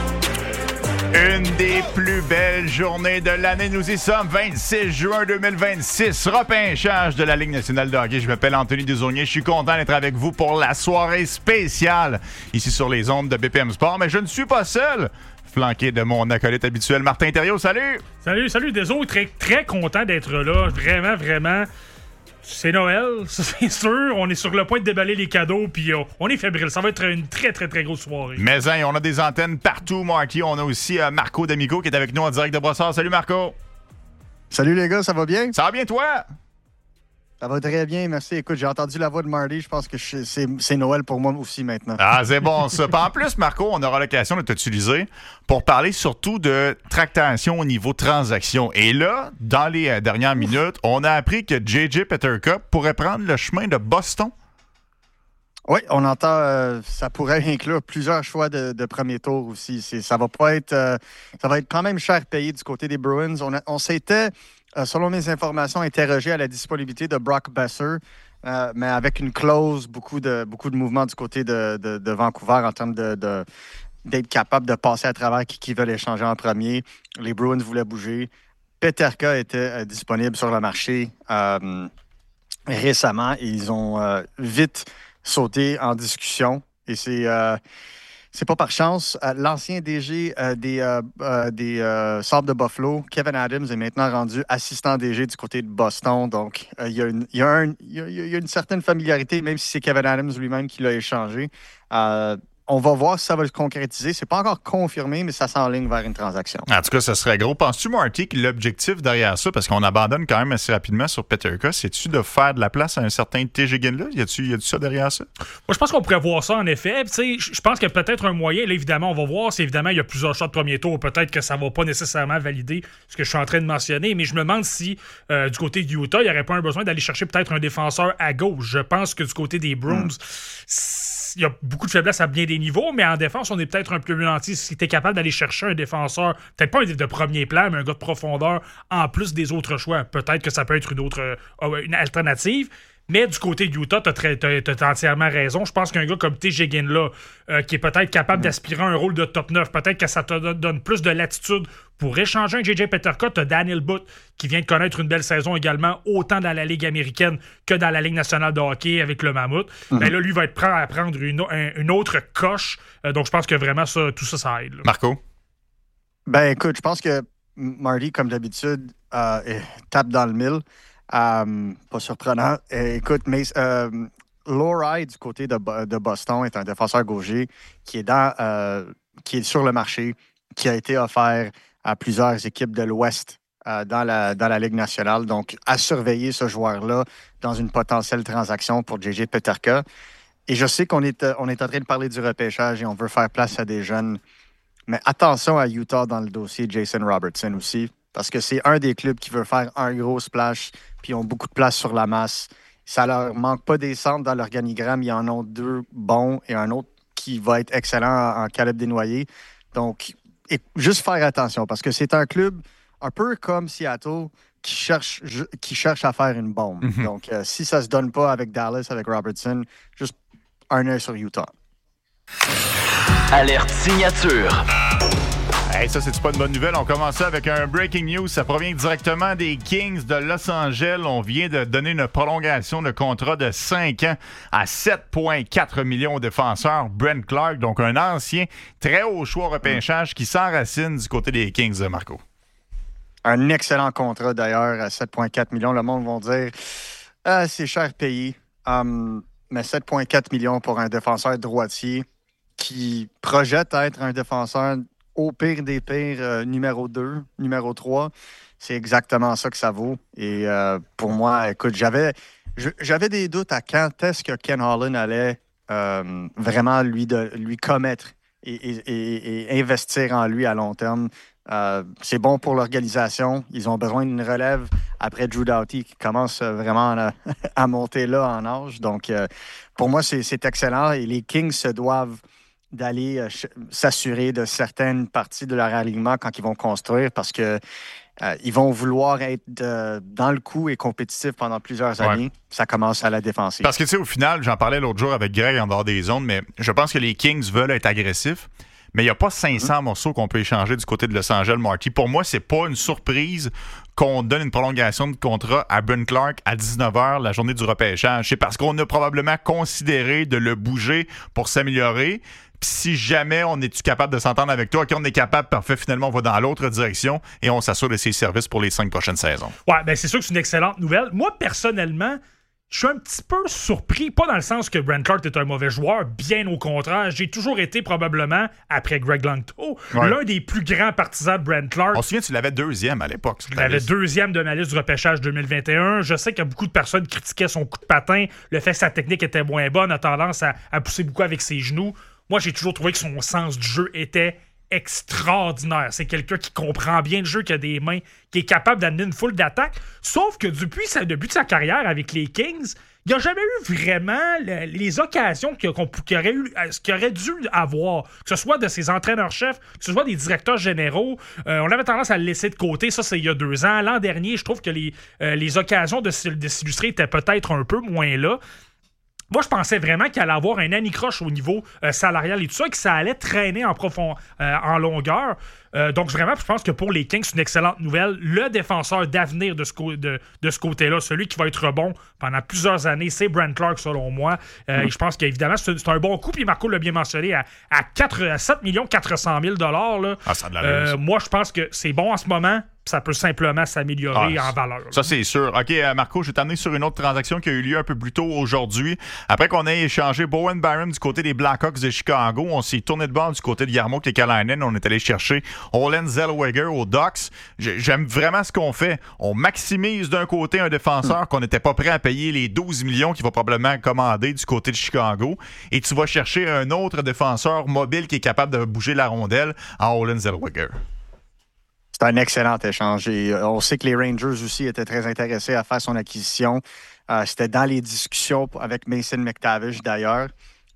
Une des plus belles journées de l'année. Nous y sommes, 26 juin 2026. Repêchage de la Ligue nationale de hockey. Je m'appelle Anthony Desaulniers. Je suis content d'être avec vous pour la soirée spéciale ici sur les ondes de BPM Sport. Mais je ne suis pas seul. Flanqué de mon acolyte habituel, Martin Thériault. Salut! Salut, Desaulniers. Très, très content d'être là. Vraiment, vraiment. C'est Noël, ça c'est sûr. On est sur le point de déballer les cadeaux, puis on est fébrile. Ça va être une très, très, très grosse soirée. Mais on a des antennes partout, Marky. On a aussi Marco D'Amico qui est avec nous en direct de Brossard. Salut, Marco. Salut, les gars, ça va bien? Ça va bien, toi? Ça va très bien, merci. Écoute, j'ai entendu la voix de Marty. Je pense que c'est Noël pour moi aussi maintenant. Ah, c'est bon ça. En plus, Marco, on aura l'occasion de t'utiliser pour parler surtout de tractation au niveau transaction. Et là, dans les dernières minutes, on a appris que J.J. Peterka pourrait prendre le chemin de Boston. Oui, on entend, ça pourrait inclure plusieurs choix de premier tour aussi. Ça va être quand même cher payé du côté des Bruins. On s'était... selon mes informations, interrogé à la disponibilité de Brock Besser, mais avec une clause, beaucoup de mouvements du côté de Vancouver en termes d'être capable de passer à travers qui veulent échanger en premier. Les Bruins voulaient bouger. Peterka était disponible sur le marché récemment et ils ont vite sauté en discussion. Et c'est pas par chance. L'ancien DG des Sabres de Buffalo, Kevin Adams, est maintenant rendu assistant DG du côté de Boston. Donc, il y a une certaine familiarité, même si c'est Kevin Adams lui-même qui l'a échangé. On va voir si ça va se concrétiser. C'est pas encore confirmé, mais ça s'enligne vers une transaction. En tout cas, ça serait gros. Penses-tu, Marty, que l'objectif derrière ça, parce qu'on abandonne quand même assez rapidement sur Peterka, c'est-tu de faire de la place à un certain T.J. Ginla? Y a-tu ça derrière ça? Moi, je pense qu'on pourrait voir ça, en effet. Je pense qu'il y a peut-être un moyen. Là, évidemment, on va voir. Si évidemment, il y a plusieurs choix de premier tour. Peut-être que ça va pas nécessairement valider ce que je suis en train de mentionner. Mais je me demande si, du côté du Utah, il n'y aurait pas un besoin d'aller chercher peut-être un défenseur à gauche. Je pense que du côté des Bruins, il y a beaucoup de faiblesses à bien des niveaux, mais en défense, on est peut-être un peu plus lenti. Si tu es capable d'aller chercher un défenseur, peut-être pas un de premier plan, mais un gars de profondeur, en plus des autres choix, peut-être que ça peut être une alternative. Mais du côté de Utah, t'as entièrement raison. Je pense qu'un gars comme T.J. Ginla, qui est peut-être capable d'aspirer à un rôle de top 9, peut-être que ça te donne plus de latitude pour échanger un J.J. Peterka. T'as Daniel Butt, qui vient de connaître une belle saison également, autant dans la Ligue américaine que dans la Ligue nationale de hockey avec le Mammouth. Ben là, lui va être prêt à prendre une autre coche. Donc, je pense que vraiment, tout ça aide. Là. Marco? Ben, écoute, je pense que Marty, comme d'habitude, tape dans le mille. Pas surprenant. Écoute, mais Lohrei, du côté de Boston, est un défenseur gaucher qui est sur le marché, qui a été offert à plusieurs équipes de l'Ouest dans la Ligue nationale. Donc, à surveiller ce joueur-là dans une potentielle transaction pour J.J. Peterka. Et je sais qu'on est en train de parler du repêchage et on veut faire place à des jeunes Mais attention à Utah dans le dossier Jason Robertson aussi, parce que c'est un des clubs qui veut faire un gros splash, puis ils ont beaucoup de place sur la masse. Ça leur manque pas des centres dans l'organigramme. Ils en ont 2 bons et un autre qui va être excellent en Caleb Desnoyers. Donc, juste faire attention, parce que c'est un club un peu comme Seattle qui cherche à faire une bombe. Mm-hmm. Donc, si ça se donne pas avec Dallas, avec Robertson, juste un œil sur Utah. Alerte signature. Hey, ça, c'est pas une bonne nouvelle. On commence ça avec un breaking news. Ça provient directement des Kings de Los Angeles. On vient de donner une prolongation de contrat de 5 ans à 7,4 millions au défenseur Brent Clark. Donc, un ancien très haut choix au repêchage qui s'enracine du côté des Kings, Marco. Un excellent contrat, d'ailleurs, à 7,4 millions. Le monde va dire c'est cher payé. Mais 7,4 millions pour un défenseur droitier qui projette être un défenseur au pire des pires, numéro 2, numéro 3, c'est exactement ça que ça vaut. Et pour moi, écoute, j'avais des doutes à quand est-ce que Ken Holland allait vraiment lui commettre et investir en lui à long terme. C'est bon pour l'organisation. Ils ont besoin d'une relève après Drew Doughty qui commence vraiment à monter là en âge. Donc, pour moi, c'est excellent. Et les Kings se doivent d'aller s'assurer de certaines parties de leur alignement quand ils vont construire parce que ils vont vouloir être dans le coup et compétitifs pendant plusieurs années. Ouais. Ça commence à la défensive. Parce que, tu sais, au final, j'en parlais l'autre jour avec Greg en dehors des zones, mais je pense que les Kings veulent être agressifs. Mais il n'y a pas 500 morceaux qu'on peut échanger du côté de Los Angeles, Marty. Pour moi, c'est pas une surprise qu'on donne une prolongation de contrat à Brent Clark à 19h la journée du repêchage. C'est parce qu'on a probablement considéré de le bouger pour s'améliorer. Puis si jamais on est-tu capable de s'entendre avec toi, qu'on est capable, parfait, finalement, on va dans l'autre direction et on s'assure de ses services pour les 5 prochaines saisons. Ouais, ben c'est sûr que c'est une excellente nouvelle. Moi, personnellement, je suis un petit peu surpris, pas dans le sens que Brent Clark est un mauvais joueur, bien au contraire. J'ai toujours été probablement, après Greg Langto, l'un des plus grands partisans de Brent Clark. On se souvient, tu l'avais 2e à l'époque. Je l'avais 2e de ma liste du repêchage 2021. Je sais que beaucoup de personnes critiquaient son coup de patin, le fait que sa technique était moins bonne, a tendance à pousser beaucoup avec ses genoux. Moi, j'ai toujours trouvé que son sens du jeu était extraordinaire. C'est quelqu'un qui comprend bien le jeu, qui a des mains, qui est capable d'amener une foule d'attaques. Sauf que depuis le début de sa carrière avec les Kings, il n'a jamais eu vraiment les occasions qu'il aurait dû avoir, que ce soit de ses entraîneurs-chefs, que ce soit des directeurs généraux. On avait tendance à le laisser de côté. Ça, c'est il y a 2 ans. L'an dernier, je trouve que les occasions de s'illustrer étaient peut-être un peu moins là. Moi, je pensais vraiment qu'il allait avoir un anicroche au niveau salarial et tout ça, et que ça allait traîner en longueur. Donc, vraiment, je pense que pour les Kings, c'est une excellente nouvelle. Le défenseur d'avenir de ce côté-là, celui qui va être bon pendant plusieurs années, c'est Brent Clark, selon moi. Et je pense qu'évidemment, c'est un bon coup. Puis Marco l'a bien mentionné, à 7 400 000 $. Ah, ça a de l'allure, moi, je pense que c'est bon en ce moment. Ça peut simplement s'améliorer en valeur. Ça, c'est sûr. OK, Marco, je vais t'amener sur une autre transaction qui a eu lieu un peu plus tôt aujourd'hui. Après qu'on ait échangé Bowen Byram du côté des Blackhawks de Chicago, on s'est tourné de bord du côté de Jarmo Kekalainen. On est allé chercher Olen Zellweger aux Ducks. J'aime vraiment ce qu'on fait. On maximise d'un côté un défenseur qu'on n'était pas prêt à payer les 12 millions qu'il va probablement commander du côté de Chicago. Et tu vas chercher un autre défenseur mobile qui est capable de bouger la rondelle en Olen Zellweger. C'est un excellent échange. Et on sait que les Rangers aussi étaient très intéressés à faire son acquisition. C'était dans les discussions avec Mason McTavish, d'ailleurs.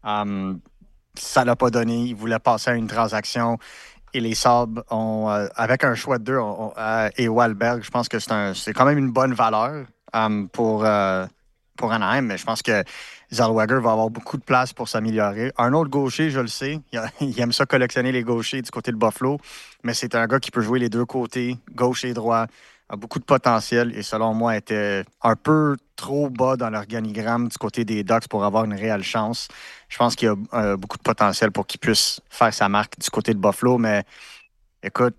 Ça ne l'a pas donné. Ils voulaient passer à une transaction. Et les Sabres ont, avec un choix de 2 et Wahlberg, je pense que c'est quand même une bonne valeur pour Anaheim. Mais je pense que Zellweger va avoir beaucoup de place pour s'améliorer. Un autre gaucher, je le sais, il aime ça collectionner les gauchers du côté de Buffalo, mais c'est un gars qui peut jouer les 2 côtés, gauche et droit, a beaucoup de potentiel et selon moi était un peu trop bas dans l'organigramme du côté des Ducks pour avoir une réelle chance. Je pense qu'il y a beaucoup de potentiel pour qu'il puisse faire sa marque du côté de Buffalo, mais écoute,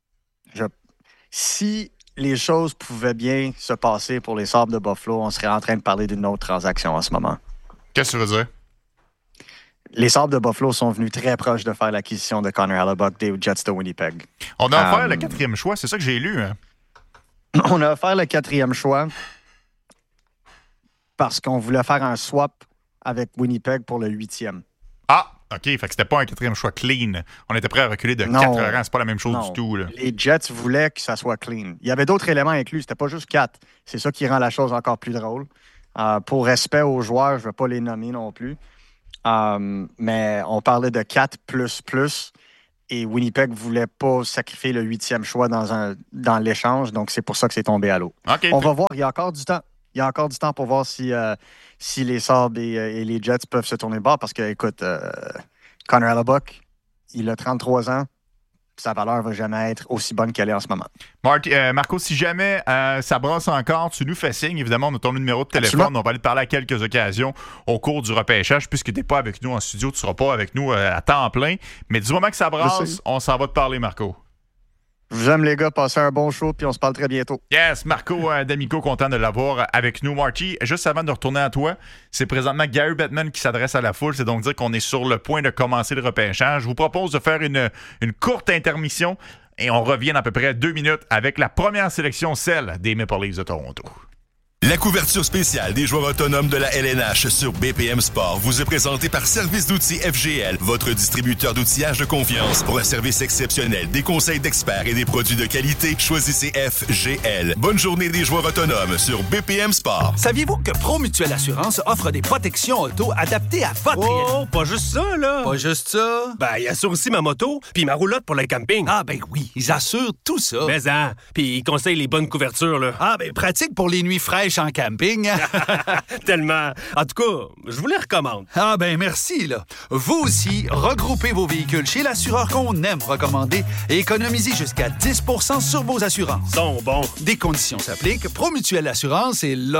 si les choses pouvaient bien se passer pour les Sabres de Buffalo, on serait en train de parler d'une autre transaction en ce moment. Qu'est-ce que tu veux dire? Les Sabres de Buffalo sont venus très proches de faire l'acquisition de Connor Hellebuyck des Jets de Winnipeg. On a offert le 4e choix, c'est ça que j'ai lu. Hein? On a offert le 4e choix parce qu'on voulait faire un swap avec Winnipeg pour le 8e. Ah! OK. Fait que c'était pas un 4e choix clean. On était prêt à reculer de 4 rangs. C'est pas la même chose du tout. Là. Les Jets voulaient que ça soit clean. Il y avait d'autres éléments inclus. C'était pas juste 4. C'est ça qui rend la chose encore plus drôle. Pour respect aux joueurs, je ne vais pas les nommer non plus. Mais on parlait de 4++. Et Winnipeg ne voulait pas sacrifier le 8e choix dans l'échange. Donc, c'est pour ça que c'est tombé à l'eau. Okay. On va voir. Il y a encore du temps. Il y a encore du temps pour voir si les Sabres et les Jets peuvent se tourner de bord. Parce que, écoute, Connor Hellebuck, il a 33 ans. Sa valeur ne va jamais être aussi bonne qu'elle est en ce moment. Marco, si jamais ça brasse encore, tu nous fais signe. Évidemment, on a ton numéro de téléphone. Absolument. On va aller te parler à quelques occasions au cours du repêchage. Puisque tu n'es pas avec nous en studio, tu ne seras pas avec nous à temps plein. Mais du moment que ça brasse, on s'en va te parler, Marco. Je vous aime, les gars. Passez un bon show, puis on se parle très bientôt. Yes, Marco D'Amico, content de l'avoir avec nous. Marty, juste avant de retourner à toi, c'est présentement Gary Bettman qui s'adresse à la foule. C'est donc dire qu'on est sur le point de commencer le repêchage. Je vous propose de faire une courte intermission et on revient dans à peu près 2 minutes avec la première sélection, celle des Maple Leafs de Toronto. La couverture spéciale des joueurs autonomes de la LNH sur BPM Sport vous est présentée par Service d'outils FGL, votre distributeur d'outillage de confiance. Pour un service exceptionnel, des conseils d'experts et des produits de qualité, choisissez FGL. Bonne journée des joueurs autonomes sur BPM Sport. Saviez-vous que ProMutuelle Assurance offre des protections auto adaptées à votre réalité? Oh, pas juste ça, là! Pas juste ça? Ben, ils assurent aussi ma moto, puis ma roulotte pour le camping. Ah, ben oui, ils assurent tout ça. Mais hein, puis ils conseillent les bonnes couvertures, là. Ah, ben pratique pour les nuits fraîches en camping. Tellement. En tout cas, je vous les recommande. Ah, ben merci, là. Vous aussi, regroupez vos véhicules chez l'assureur qu'on aime recommander et économisez jusqu'à 10 % sur vos assurances. Sont bons. Des conditions s'appliquent. ProMutuelle Assurance et la.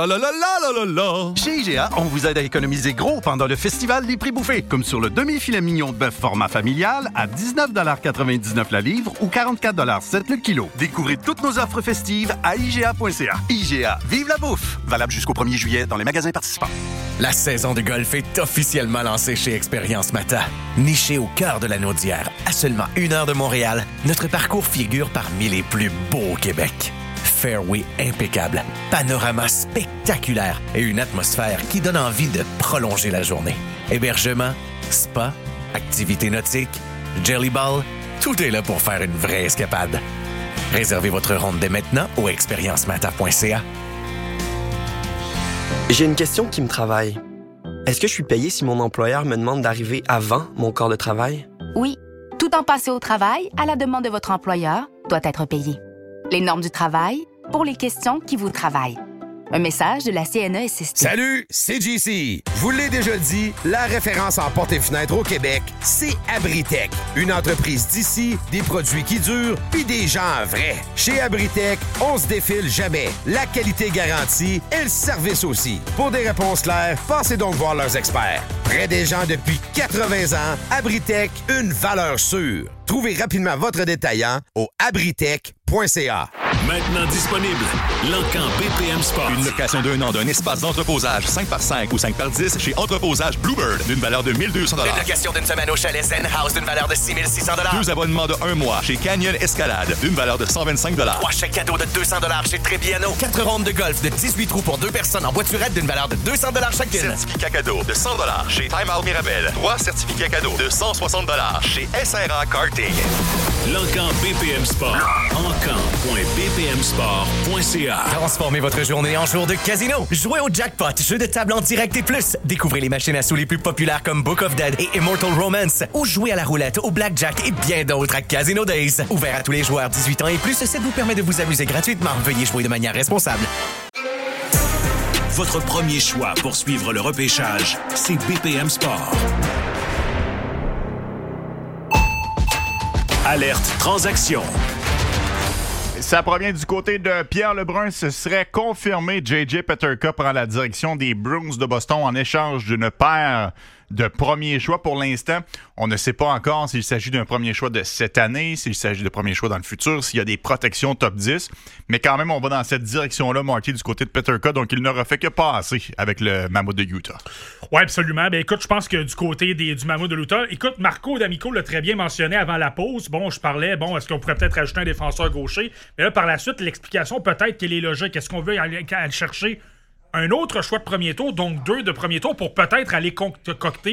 Chez IGA, on vous aide à économiser gros pendant le festival des prix bouffés, comme sur le demi-filet mignon de bœuf format familial à 19,99 la livre ou 44,7 le kilo. Découvrez toutes nos offres festives à IGA.ca. IGA, vive la bouffe! Valable jusqu'au 1er juillet dans les magasins participants. La saison de golf est officiellement lancée chez Expérience Mata. Niché au cœur de la Naudière, à seulement 1 heure de Montréal, notre parcours figure parmi les plus beaux au Québec. Fairway impeccable, panorama spectaculaire et une atmosphère qui donne envie de prolonger la journée. Hébergement, spa, activités nautiques, jelly ball, tout est là pour faire une vraie escapade. Réservez votre ronde dès maintenant au expériencemata.ca. J'ai une question qui me travaille. Est-ce que je suis payé si mon employeur me demande d'arriver avant mon corps de travail? Oui. Tout temps passé au travail, à la demande de votre employeur, doit être payé. Les normes du travail pour les questions qui vous travaillent. Un message de la CNESST. Salut, c'est JC. Je vous l'ai déjà dit, la référence en portes et fenêtres au Québec, c'est Abritech. Une entreprise d'ici, des produits qui durent, puis des gens vrais. Chez Abritech, on se défile jamais. La qualité garantie et le service aussi. Pour des réponses claires, passez donc voir leurs experts. Près des gens depuis 80 ans, Abritech, une valeur sûre. Trouvez rapidement votre détaillant au abritech.ca. Maintenant disponible, l'Encan BPM Sport. Une location d'1 an d'un espace d'entreposage 5x5 ou 5x10 chez Entreposage Bluebird d'une valeur de 1 200 $. Une location d'une semaine au chalet Zen House d'une valeur de 6 600 $. 2 abonnements de 1 mois chez Canyon Escalade d'une valeur de 125 $. 3 chèques cadeaux de 200 $ chez Trébiano. 4 rondes de golf de 18 trous pour 2 personnes en voiturette d'une valeur de 200 $ chacune. Certificat cadeau de 100 $ chez Time Out Mirabel. 3 certificats cadeaux de 160 $ chez SRA Karting. L'Encan BPM Sport. Encan.bpmsport.ca. Transformez votre journée en jour de casino. Jouez au jackpot, jeu de table en direct et plus. Découvrez les machines à sous les plus populaires comme Book of Dead et Immortal Romance. Ou jouez à la roulette, au blackjack et bien d'autres à Casino Days. Ouvert à tous les joueurs 18 ans et plus, ça vous permet de vous amuser gratuitement. Veuillez jouer de manière responsable. Votre premier choix pour suivre le repêchage, c'est BPM Sport. Alerte transaction. Ça provient du côté de Pierre Lebrun. Ce serait confirmé. J.J. Peterka prend la direction des Bruins de Boston en échange d'une paire de premiers choix. Pour l'instant, on ne sait pas encore s'il s'agit d'un premier choix de cette année, s'il s'agit de premier choix dans le futur, s'il y a des protections top 10. Mais quand même, on va dans cette direction-là, Marty, du côté de Peterka. Donc, il n'aura fait que passer avec le Mammoth de Utah. Oui, absolument. Ben, écoute, je pense que du côté du Mammoth de l'Utah, écoute, Marco D'Amico l'a très bien mentionné avant la pause. Bon, je parlais, est-ce qu'on pourrait peut-être rajouter un défenseur gaucher? Mais là, par la suite, l'explication peut-être qu'elle est logique. Est-ce qu'on veut aller chercher un autre choix de premier tour, donc 2 de premier tour, pour peut-être aller concocter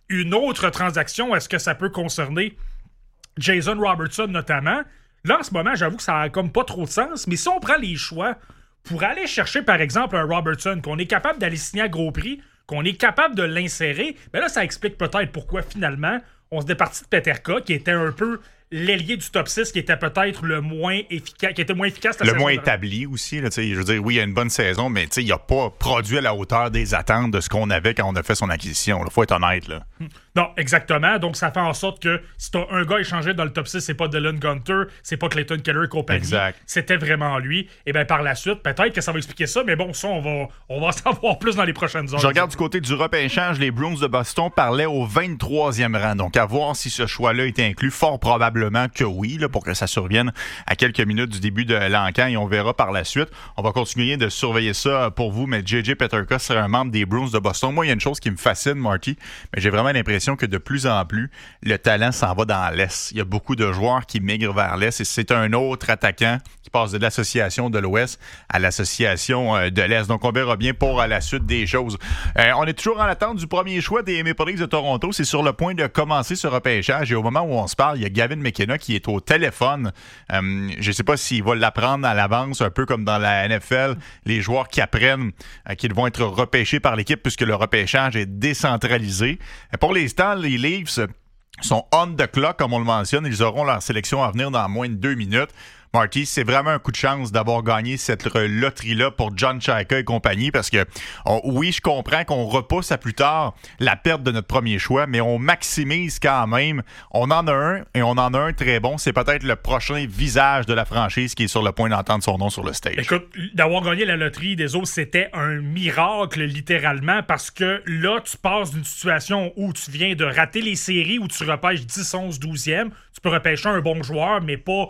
une autre transaction, est-ce que ça peut concerner Jason Robertson notamment? Là, en ce moment, j'avoue que ça a comme pas trop de sens, mais si on prend les choix pour aller chercher, par exemple, un Robertson, qu'on est capable d'aller signer à gros prix, qu'on est capable de l'insérer, ben là, ça explique peut-être pourquoi, finalement, on se départit de Peterka, qui était un peu l'ailier du top 6, qui était peut-être le moins efficace, qui était moins efficace. Le moins établi aussi. Là, je veux dire, oui, il y a une bonne saison, mais il n'a pas produit à la hauteur des attentes de ce qu'on avait quand on a fait son acquisition. Il faut être honnête. Là. Non, exactement. Donc, ça fait en sorte que si tu as un gars échangé dans le top 6, c'est pas Dylan Gunter, c'est pas Clayton Keller et compagnie. Exact. C'était vraiment lui. Et bien, par la suite, peut-être que ça va expliquer ça, mais bon, ça, on va en savoir plus dans les prochaines heures. Je regarde du côté du repêchage, les Bruins de Boston parlaient au 23e rang. Donc, à voir si ce choix-là était inclus. Fort probablement que oui, là, pour que ça survienne à quelques minutes du début de l'encan, et on verra par la suite. On va continuer de surveiller ça pour vous, mais J.J. Peterka serait un membre des Bruins de Boston. Moi, il y a une chose qui me fascine, Marty, mais j'ai vraiment l'impression que de plus en plus, le talent s'en va dans l'Est. Il y a beaucoup de joueurs qui migrent vers l'Est et c'est un autre attaquant qui passe de l'association de l'Ouest à l'association de l'Est. Donc, on verra bien pour la suite des choses. On est toujours en attente du premier choix des Maple Leafs de Toronto. C'est sur le point de commencer ce repêchage et au moment où on se parle, il y a Gavin McKenna qui est au téléphone. Je ne sais pas s'il va l'apprendre à l'avance, un peu comme dans la NFL, les joueurs qui apprennent qu'ils vont être repêchés par l'équipe puisque le repêchage est décentralisé. Pour l'instant, les Leafs sont on the clock, comme on le mentionne. Ils auront leur sélection à venir dans moins de 2 minutes. Marty, c'est vraiment un coup de chance d'avoir gagné cette loterie-là pour John Chayka et compagnie parce que, oui, je comprends qu'on repousse à plus tard la perte de notre premier choix, mais on maximise quand même. On en a un et on en a un très bon. C'est peut-être le prochain visage de la franchise qui est sur le point d'entendre son nom sur le stage. Écoute, d'avoir gagné la loterie des autres, c'était un miracle littéralement parce que là, tu passes d'une situation où tu viens de rater les séries, où tu repêches 10, 11, 12e. Tu peux repêcher un bon joueur, mais pas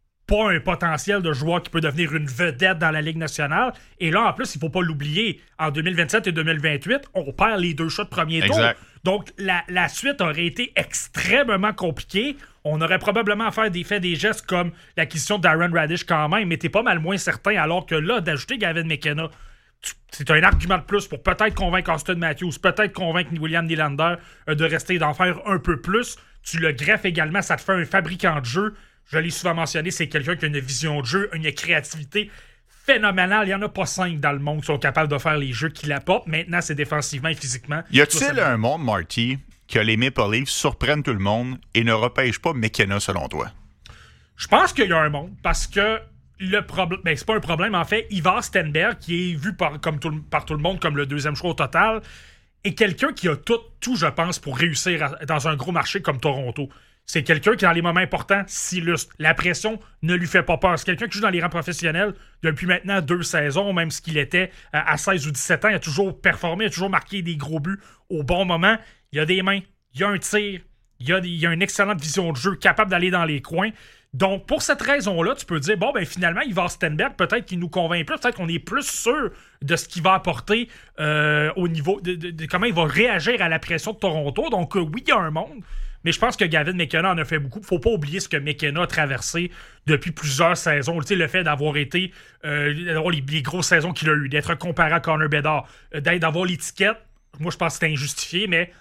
un potentiel de joueur qui peut devenir une vedette dans la Ligue nationale. Et là, en plus, il ne faut pas l'oublier, en 2027 et 2028, on perd les 2 choix de premier tour. Donc, la suite aurait été extrêmement compliquée. On aurait probablement fait des gestes comme l'acquisition d'Aaron Radish quand même, mais t'es pas mal moins certain, alors que là, d'ajouter Gavin McKenna, c'est un argument de plus pour peut-être convaincre Auston Matthews, peut-être convaincre William Nylander de rester et d'en faire un peu plus. Tu le greffes également, ça te fait un fabricant de jeu. Je l'ai souvent mentionné, c'est quelqu'un qui a une vision de jeu, une créativité phénoménale. Il n'y en a pas 5 dans le monde qui sont capables de faire les jeux qu'il apporte. Maintenant, c'est défensivement et physiquement. Y a-t-il un monde, Marty, que les Maple Leafs surprennent tout le monde et ne repêchent pas McKenna, selon toi? Je pense qu'il y a un monde, parce que le problème, c'est pas un problème, en fait. Ivar Stenberg, qui est vu par tout le monde comme le 2e choix au total, est quelqu'un qui a tout, je pense, pour réussir dans un gros marché comme Toronto. C'est quelqu'un qui, dans les moments importants, s'illustre. La pression ne lui fait pas peur. C'est quelqu'un qui joue dans les rangs professionnels depuis maintenant 2 saisons, même ce qu'il était à 16 ou 17 ans. Il a toujours performé, il a toujours marqué des gros buts au bon moment. Il a des mains, il a un tir, il a une excellente vision de jeu, capable d'aller dans les coins. Donc, pour cette raison-là, tu peux dire, bon, ben finalement, Ivar Stenberg, peut-être qu'il nous convainc plus, peut-être qu'on est plus sûr de ce qu'il va apporter au niveau de comment il va réagir à la pression de Toronto. Donc, oui, il y a un monde. Mais je pense que Gavin McKenna en a fait beaucoup. Faut pas oublier ce que McKenna a traversé depuis plusieurs saisons. Tu sais, le fait d'avoir été d'avoir les grosses saisons qu'il a eues, d'être comparé à Connor Bedard, d'avoir l'étiquette, moi je pense que c'est injustifié, mais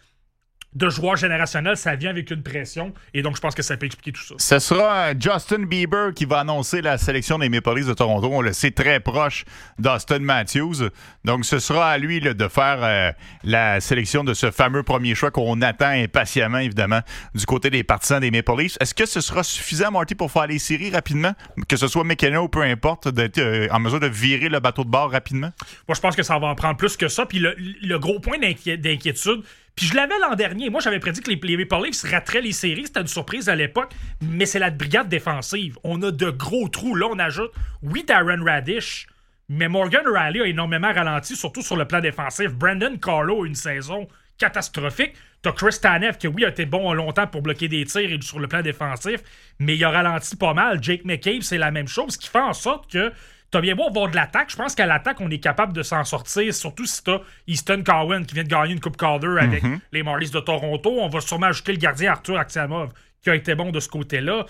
de joueur générationnel, ça vient avec une pression. Et donc, je pense que ça peut expliquer tout ça. Ce sera Justin Bieber qui va annoncer la sélection des Maple Leafs de Toronto. On le sait, très proche d'Auston Matthews. Donc, ce sera à lui de faire la sélection de ce fameux premier choix qu'on attend impatiemment, évidemment, du côté des partisans des Maple Leafs. Est-ce que ce sera suffisant, Marty, pour faire les séries rapidement? Que ce soit McKenna ou peu importe, d'être en mesure de virer le bateau de bord rapidement? Moi, je pense que ça va en prendre plus que ça. Puis le gros point d'inquiétude, puis je l'avais l'an dernier. Moi, j'avais prédit que les Maple Leafs rateraient les séries. C'était une surprise à l'époque. Mais c'est la brigade défensive. On a de gros trous. Là, on ajoute, oui, Darren Radish, mais Morgan O'Reilly a énormément ralenti, surtout sur le plan défensif. Brandon Carlo a une saison catastrophique. T'as Chris Tanev qui, oui, a été bon longtemps pour bloquer des tirs et sur le plan défensif, mais il a ralenti pas mal. Jake McCabe, c'est la même chose, ce qui fait en sorte que t'as bien beau avoir de l'attaque. Je pense qu'à l'attaque, on est capable de s'en sortir, surtout si t'as Easton Cowan qui vient de gagner une Coupe Calder avec les Marlies de Toronto. On va sûrement ajouter le gardien Arthur Aksakov qui a été bon de ce côté-là.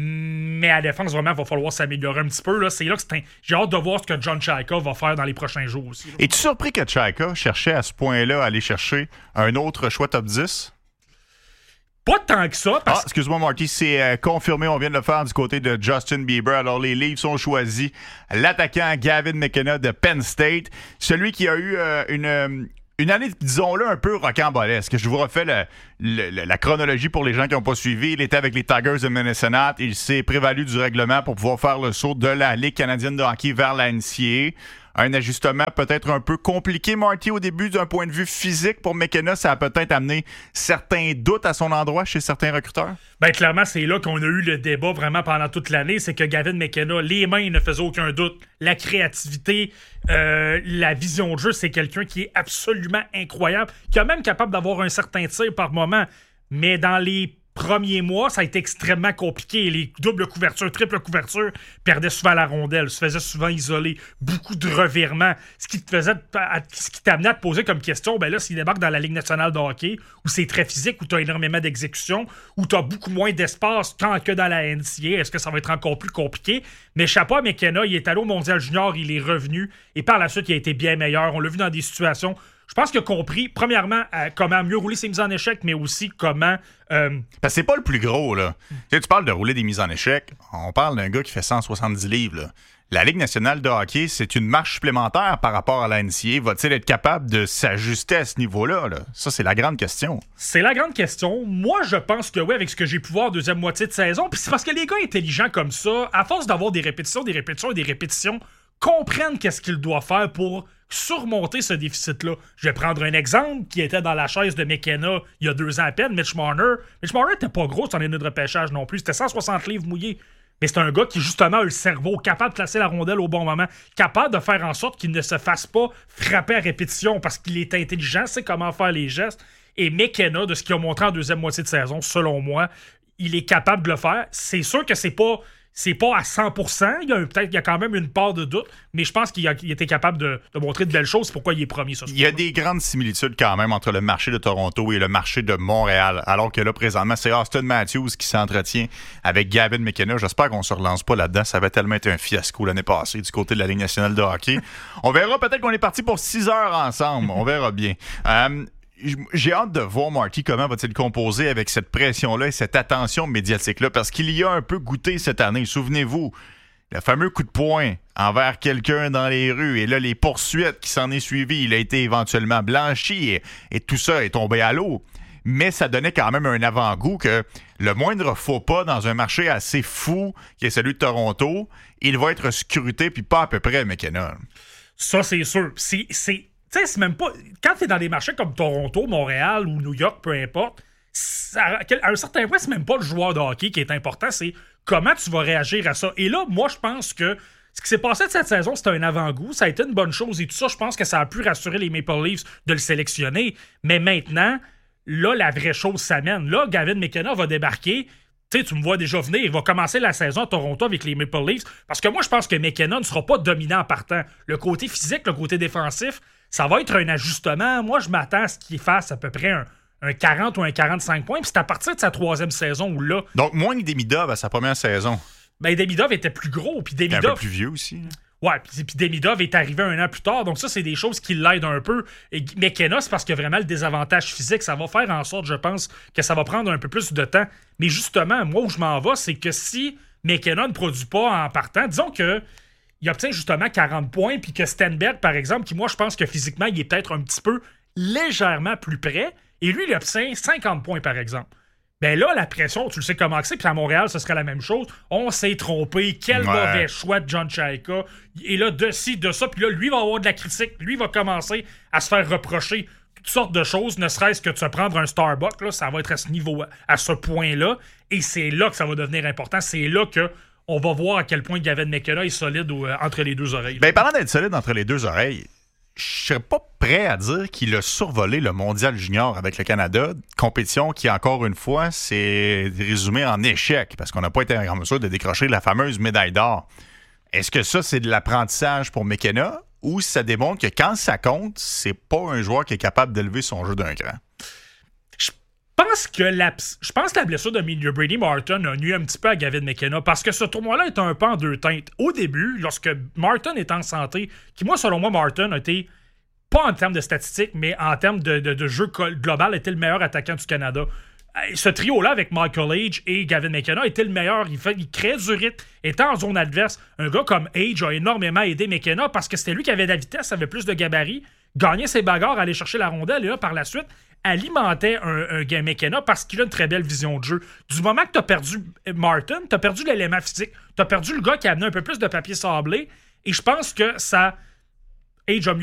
Mais à la défense, vraiment, il va falloir s'améliorer un petit peu. Là. C'est là que j'ai hâte de voir ce que John Chayka va faire dans les prochains jours aussi. Es-tu surpris que Chayka cherchait à ce point-là à aller chercher un autre choix top 10? Pas tant que ça. Excuse-moi, Marty, c'est confirmé. On vient de le faire du côté de Justin Bieber. Alors, les Leafs ont choisi l'attaquant Gavin McKenna de Penn State. Celui qui a eu une année, disons-le, un peu rocambolesque. Je vous refais la chronologie pour les gens qui n'ont pas suivi. Il était avec les Tigers de Minnesota. Il s'est prévalu du règlement pour pouvoir faire le saut de la Ligue canadienne de hockey vers la NCAA. Un ajustement peut-être un peu compliqué, Marty, au début, d'un point de vue physique. Pour McKenna, ça a peut-être amené certains doutes à son endroit chez certains recruteurs? Ben clairement, c'est là qu'on a eu le débat vraiment pendant toute l'année. C'est que Gavin McKenna, les mains ne faisaient aucun doute. La créativité, la vision de jeu, c'est quelqu'un qui est absolument incroyable, qui est même capable d'avoir un certain tir par moment. Mais dans les premiers mois, ça a été extrêmement compliqué. Les doubles couvertures, triple couverture, perdaient souvent la rondelle, se faisaient souvent isoler, beaucoup de revirements, ce qui t'amenait à te poser comme question, ben là, s'il débarque dans la Ligue nationale de hockey, où c'est très physique, où tu as énormément d'exécution, où tu as beaucoup moins d'espace que dans la NCAA, est-ce que ça va être encore plus compliqué? Mais chapeau à McKenna, il est allé au Mondial Junior, il est revenu, et par la suite, il a été bien meilleur. On l'a vu dans des situations... Je pense qu'il a compris, premièrement, comment mieux rouler ses mises en échec, mais aussi comment... Parce que c'est pas le plus gros, là. Tu parles de rouler des mises en échec, on parle d'un gars qui fait 170 livres, là. La Ligue nationale de hockey, c'est une marche supplémentaire par rapport à la NCAA. Va-t-il être capable de s'ajuster à ce niveau-là, là? Ça, c'est la grande question. C'est la grande question. Moi, je pense que oui, avec ce que j'ai pu voir deuxième moitié de saison. Puis c'est parce que les gars intelligents comme ça, à force d'avoir des répétitions, comprennent qu'est-ce qu'ils doivent faire pour surmonter ce déficit-là. Je vais prendre un exemple qui était dans la chaise de McKenna il y a 2 ans à peine, Mitch Marner. Mitch Marner n'était pas gros sur l'année de repêchage non plus. C'était 160 livres mouillés. Mais c'est un gars qui, justement, a le cerveau, capable de placer la rondelle au bon moment, capable de faire en sorte qu'il ne se fasse pas frapper à répétition parce qu'il est intelligent, sait comment faire les gestes. Et McKenna, de ce qu'il a montré en deuxième moitié de saison, selon moi, il est capable de le faire. C'est sûr que c'est pas à 100%. Il y a quand même une part de doute, mais je pense qu'il était capable de montrer de belles choses. C'est pourquoi il est premier. Il y a des grandes similitudes quand même entre le marché de Toronto et le marché de Montréal. Alors que là, présentement, c'est Austin Matthews qui s'entretient avec Gavin McKenna. J'espère qu'on ne se relance pas là-dedans. Ça avait tellement été un fiasco l'année passée du côté de la Ligue nationale de hockey. On verra, peut-être qu'on est parti pour 6 heures ensemble. On verra bien. J'ai hâte de voir, Marty, comment va-t-il composer avec cette pression-là et cette attention médiatique-là, parce qu'il y a un peu goûté cette année. Souvenez-vous, le fameux coup de poing envers quelqu'un dans les rues, et là, les poursuites qui s'en est suivies, il a été éventuellement blanchi et tout ça est tombé à l'eau. Mais ça donnait quand même un avant-goût que le moindre faux pas dans un marché assez fou, qui est celui de Toronto, il va être scruté, puis pas à peu près, McKenna. Ça, c'est sûr. Tu sais, c'est même pas... Quand t'es dans des marchés comme Toronto, Montréal ou New York, peu importe, à un certain point, c'est même pas le joueur de hockey qui est important, c'est comment tu vas réagir à ça. Et là, moi, je pense que ce qui s'est passé de cette saison, c'était un avant-goût. Ça a été une bonne chose et tout ça, je pense que ça a pu rassurer les Maple Leafs de le sélectionner. Mais maintenant, là, la vraie chose s'amène. Là, Gavin McKenna va débarquer... Tu sais, tu me vois déjà venir, il va commencer la saison à Toronto avec les Maple Leafs, parce que moi, je pense que McKenna ne sera pas dominant en partant. Le côté physique, le côté défensif, ça va être un ajustement. Moi, je m'attends à ce qu'il fasse à peu près un 40 ou un 45 points, puis c'est à partir de sa 3e saison où là... Donc, moins que Demidov à sa première saison. Ben, Demidov était plus gros, puis Demidov... Un peu plus vieux aussi. Ouais, puis Demidov est arrivé 1 an plus tard, donc ça, c'est des choses qui l'aident un peu. Et McKenna, c'est parce que vraiment le désavantage physique, ça va faire en sorte, je pense, que ça va prendre un peu plus de temps. Mais justement, moi, où je m'en vais, c'est que si McKenna ne produit pas en partant, disons que il obtient justement 40 points, puis que Stenberg, par exemple, qui, moi, je pense que physiquement, il est peut-être un petit peu légèrement plus près, et lui, il obtient 50 points, par exemple. Ben là, la pression, tu le sais comment c'est, puis à Montréal, ce serait la même chose. On s'est trompé, quel mauvais choix de John Chayka. Et là, de ci, de ça, puis là, lui va avoir de la critique, lui va commencer à se faire reprocher toutes sortes de choses, ne serait-ce que de se prendre un Starbucks, là, ça va être à ce niveau, à ce point-là, et c'est là que ça va devenir important, c'est là que on va voir à quel point Gavin McKenna est solide entre les deux oreilles. Ben, parlant d'être solide entre les deux oreilles, je serais pas prêt à dire qu'il a survolé le Mondial Junior avec le Canada, compétition qui, encore une fois, s'est résumée en échec, parce qu'on n'a pas été en mesure de décrocher la fameuse médaille d'or. Est-ce que ça, c'est de l'apprentissage pour McKenna, ou ça démontre que quand ça compte, c'est pas un joueur qui est capable d'élever son jeu d'un cran? Je pense que la blessure de Brady Martin a nuit un petit peu à Gavin McKenna, parce que ce tournoi-là est un peu en deux teintes. Au début, lorsque Martin est en santé, qui, moi, selon moi, Martin a été, pas en termes de statistiques, mais en termes de jeu global, était le meilleur attaquant du Canada. ce trio-là avec Michael Age et Gavin McKenna était le meilleur. Il créait du rythme, était en zone adverse. Un gars comme Age a énormément aidé McKenna parce que c'était lui qui avait de la vitesse, avait plus de gabarit, gagnait ses bagarres, allait chercher la rondelle et là, par la suite, alimentait un gars McKenna parce qu'il a une très belle vision de jeu. Du moment que tu as perdu Martin, tu as perdu l'élément physique, tu as perdu le gars qui a amené un peu plus de papier sablé et je pense que ça... Age a mieux